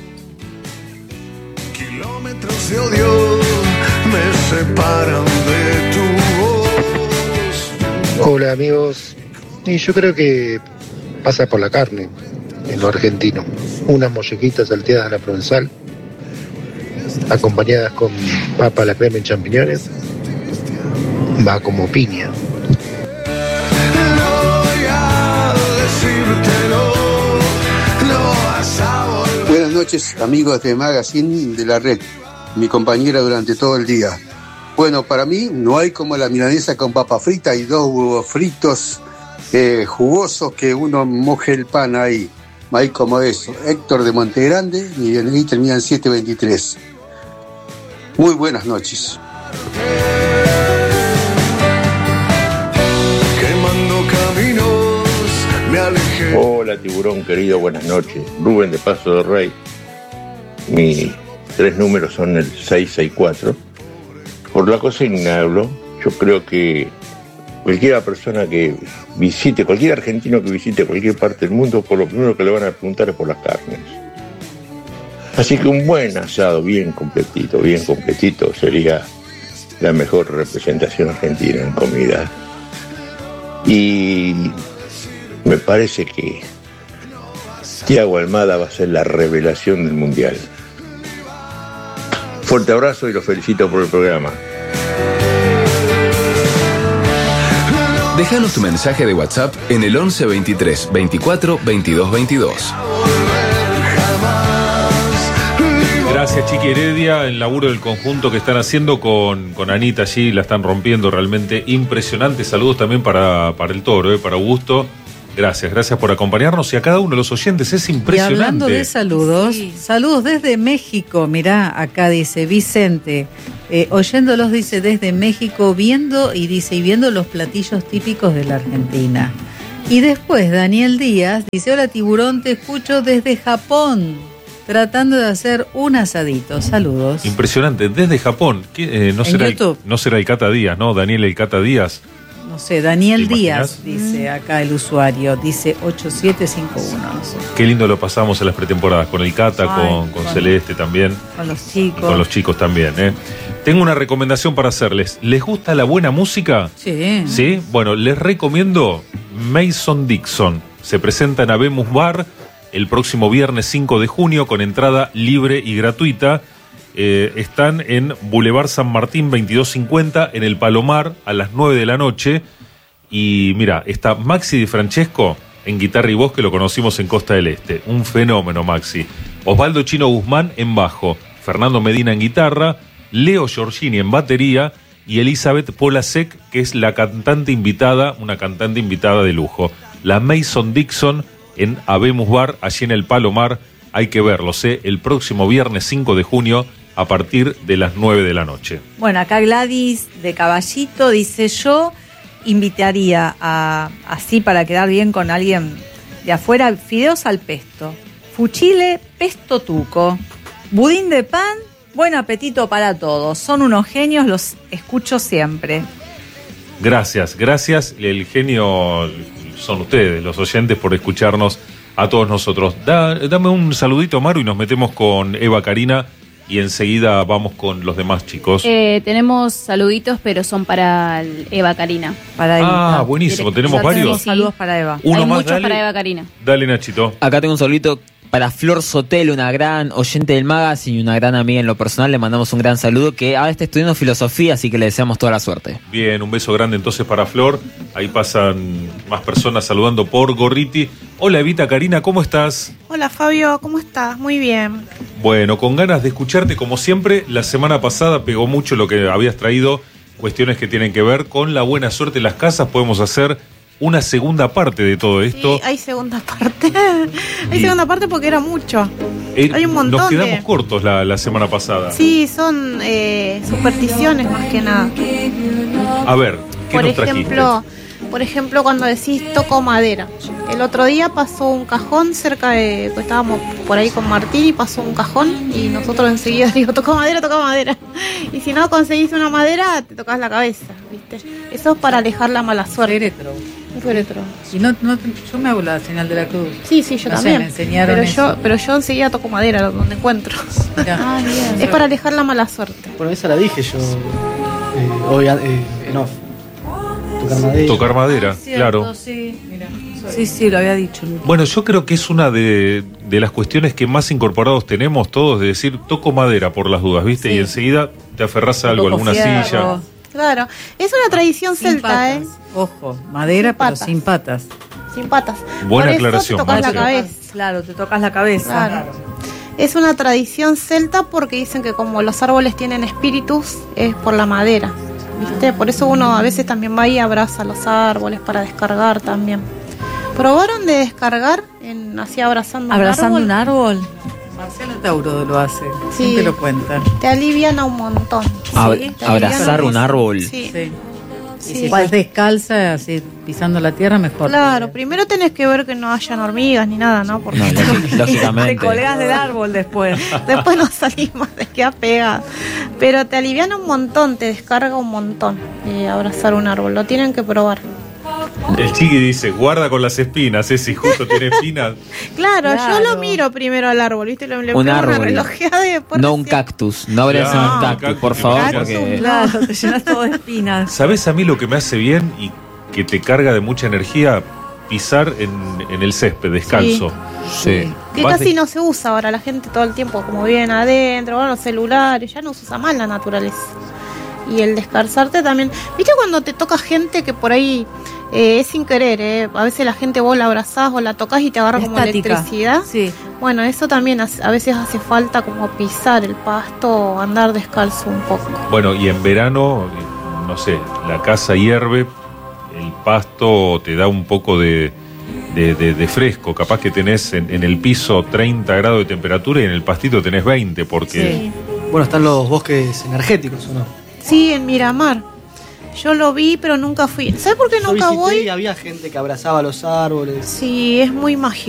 Kilómetros de odio me separan de tu voz. Hola amigos, y yo creo que pasa por la carne en lo argentino. Unas mollejitas salteadas a la provenzal, acompañadas con papa a la crema y champiñones, va como piña. Buenas noches, amigos de Magazine de la Red, mi compañera durante todo el día. Bueno, para mí no hay como la milanesa con papa frita y dos huevos fritos eh, jugosos que uno moje el pan ahí. No hay como eso. Héctor de Montegrande, mi D N I termina en siete veintitrés. Muy buenas noches. Quemando caminos, me alejé. Hola tiburón querido, buenas noches. Rubén de Paso del Rey. Mis tres números son el seis seis cuatro. Por la consigna hablo, yo creo que cualquier persona que visite, cualquier argentino que visite cualquier parte del mundo, por lo primero que le van a preguntar es por las carnes. Así que un buen asado, bien completito, bien completito, sería la mejor representación argentina en comida. Y me parece que Thiago Almada va a ser la revelación del Mundial. Fuerte abrazo y los felicito por el programa. Déjanos tu mensaje de WhatsApp en el once veintitrés veinticuatro veintidós veintidós. Gracias, Chiqui Heredia, el laburo del conjunto que están haciendo con, con Anita allí, la están rompiendo realmente impresionante. Saludos también para, para el Toro, eh, para Augusto. Gracias, gracias por acompañarnos y a cada uno de los oyentes, es impresionante. Y hablando de saludos, sí. Saludos desde México, mirá, acá dice Vicente, eh, oyéndolos dice desde México, viendo y dice, y viendo los platillos típicos de la Argentina. Y después Daniel Díaz dice, hola Tiburón, te escucho desde Japón, tratando de hacer un asadito, saludos. Impresionante, desde Japón, ¿Qué, eh, no, será el, no será el Cata Díaz, ¿no? Daniel el Cata Díaz. No sé, Daniel Díaz, dice acá el usuario, dice ocho siete cinco uno, no sé. Qué lindo lo pasamos en las pretemporadas, con el Cata, Ay, con, con, con Celeste también. Con los chicos. Con los chicos también, ¿eh? Tengo una recomendación para hacerles. ¿Les gusta la buena música? Sí. ¿Sí? Bueno, les recomiendo Mason Dixon. Se presenta en Habemos Bar el próximo viernes cinco de junio con entrada libre y gratuita. Eh, están en Boulevard San Martín veintidós cincuenta en el Palomar a las nueve de la noche. Y mira, está Maxi Di Francesco en guitarra y voz, que lo conocimos en Costa del Este. Un fenómeno, Maxi. Osvaldo Chino Guzmán en bajo, Fernando Medina en guitarra, Leo Giorgini en batería y Elizabeth Polasek, que es la cantante invitada, una cantante invitada de lujo. La Mason Dixon en Habemos Bar, allí en el Palomar. Hay que verlo, ¿eh? El próximo viernes cinco de junio a partir de las nueve de la noche. Bueno, acá Gladys de Caballito dice, yo invitaría a, así para quedar bien con alguien de afuera, fideos al pesto, fuchile, pesto tuco, budín de pan, buen apetito para todos. Son unos genios, los escucho siempre. Gracias, gracias. El genio son ustedes, los oyentes, por escucharnos a todos nosotros. Da, dame un saludito, Maru, y nos metemos con Eva Karina. Y enseguida vamos con los demás chicos. Eh, tenemos saluditos, pero son para Eva Karina. Para Eva. Ah, buenísimo. ¿Tenemos varios? Sí. Saludos para Eva. Uno Hay más, muchos dale. para Eva Karina. Dale, Nachito. Acá tengo un saludito para Flor Sotel, una gran oyente del Magazine y una gran amiga en lo personal. Le mandamos un gran saludo, que ahora está estudiando filosofía, así que le deseamos toda la suerte. Bien, un beso grande entonces para Flor. Ahí pasan más personas saludando por Gorriti. Hola, Evita Karina, ¿cómo estás? Hola, Fabio, ¿cómo estás? Muy bien. Bueno, con ganas de escucharte como siempre. La semana pasada pegó mucho lo que habías traído, cuestiones que tienen que ver con la buena suerte en las casas. Podemos hacer una segunda parte de todo esto. Sí, hay segunda parte. Hay segunda parte porque era mucho. Eh, hay un montón. Nos quedamos de... cortos la, la semana pasada. Sí, son eh, supersticiones más que nada. A ver, ¿qué por nos ejemplo, trajiste? Por ejemplo, cuando decís toco madera. El otro día pasó un cajón cerca de... Pues estábamos por ahí con Martín y pasó un cajón y nosotros enseguida digo, toco madera, toco madera. Y si no conseguís una madera, te tocas la cabeza, ¿viste? Eso es para alejar la mala suerte. Féretro. Un féretro. Y no, no, yo me hago la señal de la cruz. Sí, sí, yo no también. Sé, me enseñaron pero eso. yo, pero yo enseguida toco madera donde encuentro. Ah, bien. Es para alejar la mala suerte. Bueno, esa la dije yo eh, hoy eh, en off. Tocar madera. Tocar madera, Cierto, claro. Sí, mira. Sí, sí, lo había dicho. Bueno, yo creo que es una de, de las cuestiones que más incorporados tenemos todos, de decir, toco madera por las dudas, ¿viste? Sí. Y enseguida te aferrás a algo, Toco alguna fierro. silla. Claro, es una tradición Sin celta, patas. ¿eh? Ojo, madera, Sin pero patas. sin patas. Sin patas. Buena Por aclaración, eso te tocas la Marce. cabeza. Claro, te tocas la cabeza. Claro. Es una tradición celta porque dicen que como los árboles tienen espíritus, es por la madera, ¿viste? Por eso uno a veces también va y abraza los árboles para descargar también. ¿Probaron de descargar en así abrazando, ¿Abrazando un árbol? un árbol? Marcelo Tauro lo hace, Sí. siempre lo cuenta. Te alivian a un montón. Ab- ¿sí? Te abrazar alivian un árbol. Sí. Sí. Sí. Y si estás descalza, así pisando la tierra, mejor. Claro, primero tenés que ver que no hayan hormigas ni nada, ¿no? Porque No, lógic- lógicamente. te colgás del árbol después. Después no salís más, te quedas pegado. Pero te aliviana un montón, te descarga un montón eh, abrazar un árbol. Lo tienen que probar. El Chiqui dice, guarda con las espinas, ¿eh? Si justo tiene espinas. Claro, Claro. yo lo miro primero al árbol, ¿viste? Le, le Un pego una árbol. relojeada y después No un cactus. No abracen Claro, un cactus, cactus, por que favor, cactus, porque... Claro, te llenas todo de espinas. ¿Sabes a mí lo que me hace bien y que te carga de mucha energía? pisar en, en el césped, descalzo. Sí. Que Vas casi de- no se usa ahora, la gente todo el tiempo como viven adentro, con los celulares, ya no se usa más la naturaleza. Y el descalzarte también. ¿Viste cuando te toca gente que por ahí eh, es sin querer? Eh? A veces la gente vos la abrazás o la tocas y te agarra como Estática. electricidad. Sí. Bueno, eso también hace- a veces hace falta como pisar el pasto o andar descalzo un poco. Bueno, y en verano, eh, no sé, la casa hierve, el pasto te da un poco de, de, de- de fresco. Capaz que tenés en, en el piso treinta grados de temperatura y en el pastito tenés veinte, porque... Bueno, están los bosques energéticos, ¿o no? Sí, en Miramar. Yo lo vi, pero nunca fui. ¿Sabes por qué Yo nunca visité voy? y había gente que abrazaba los árboles. Sí, es muy mágico.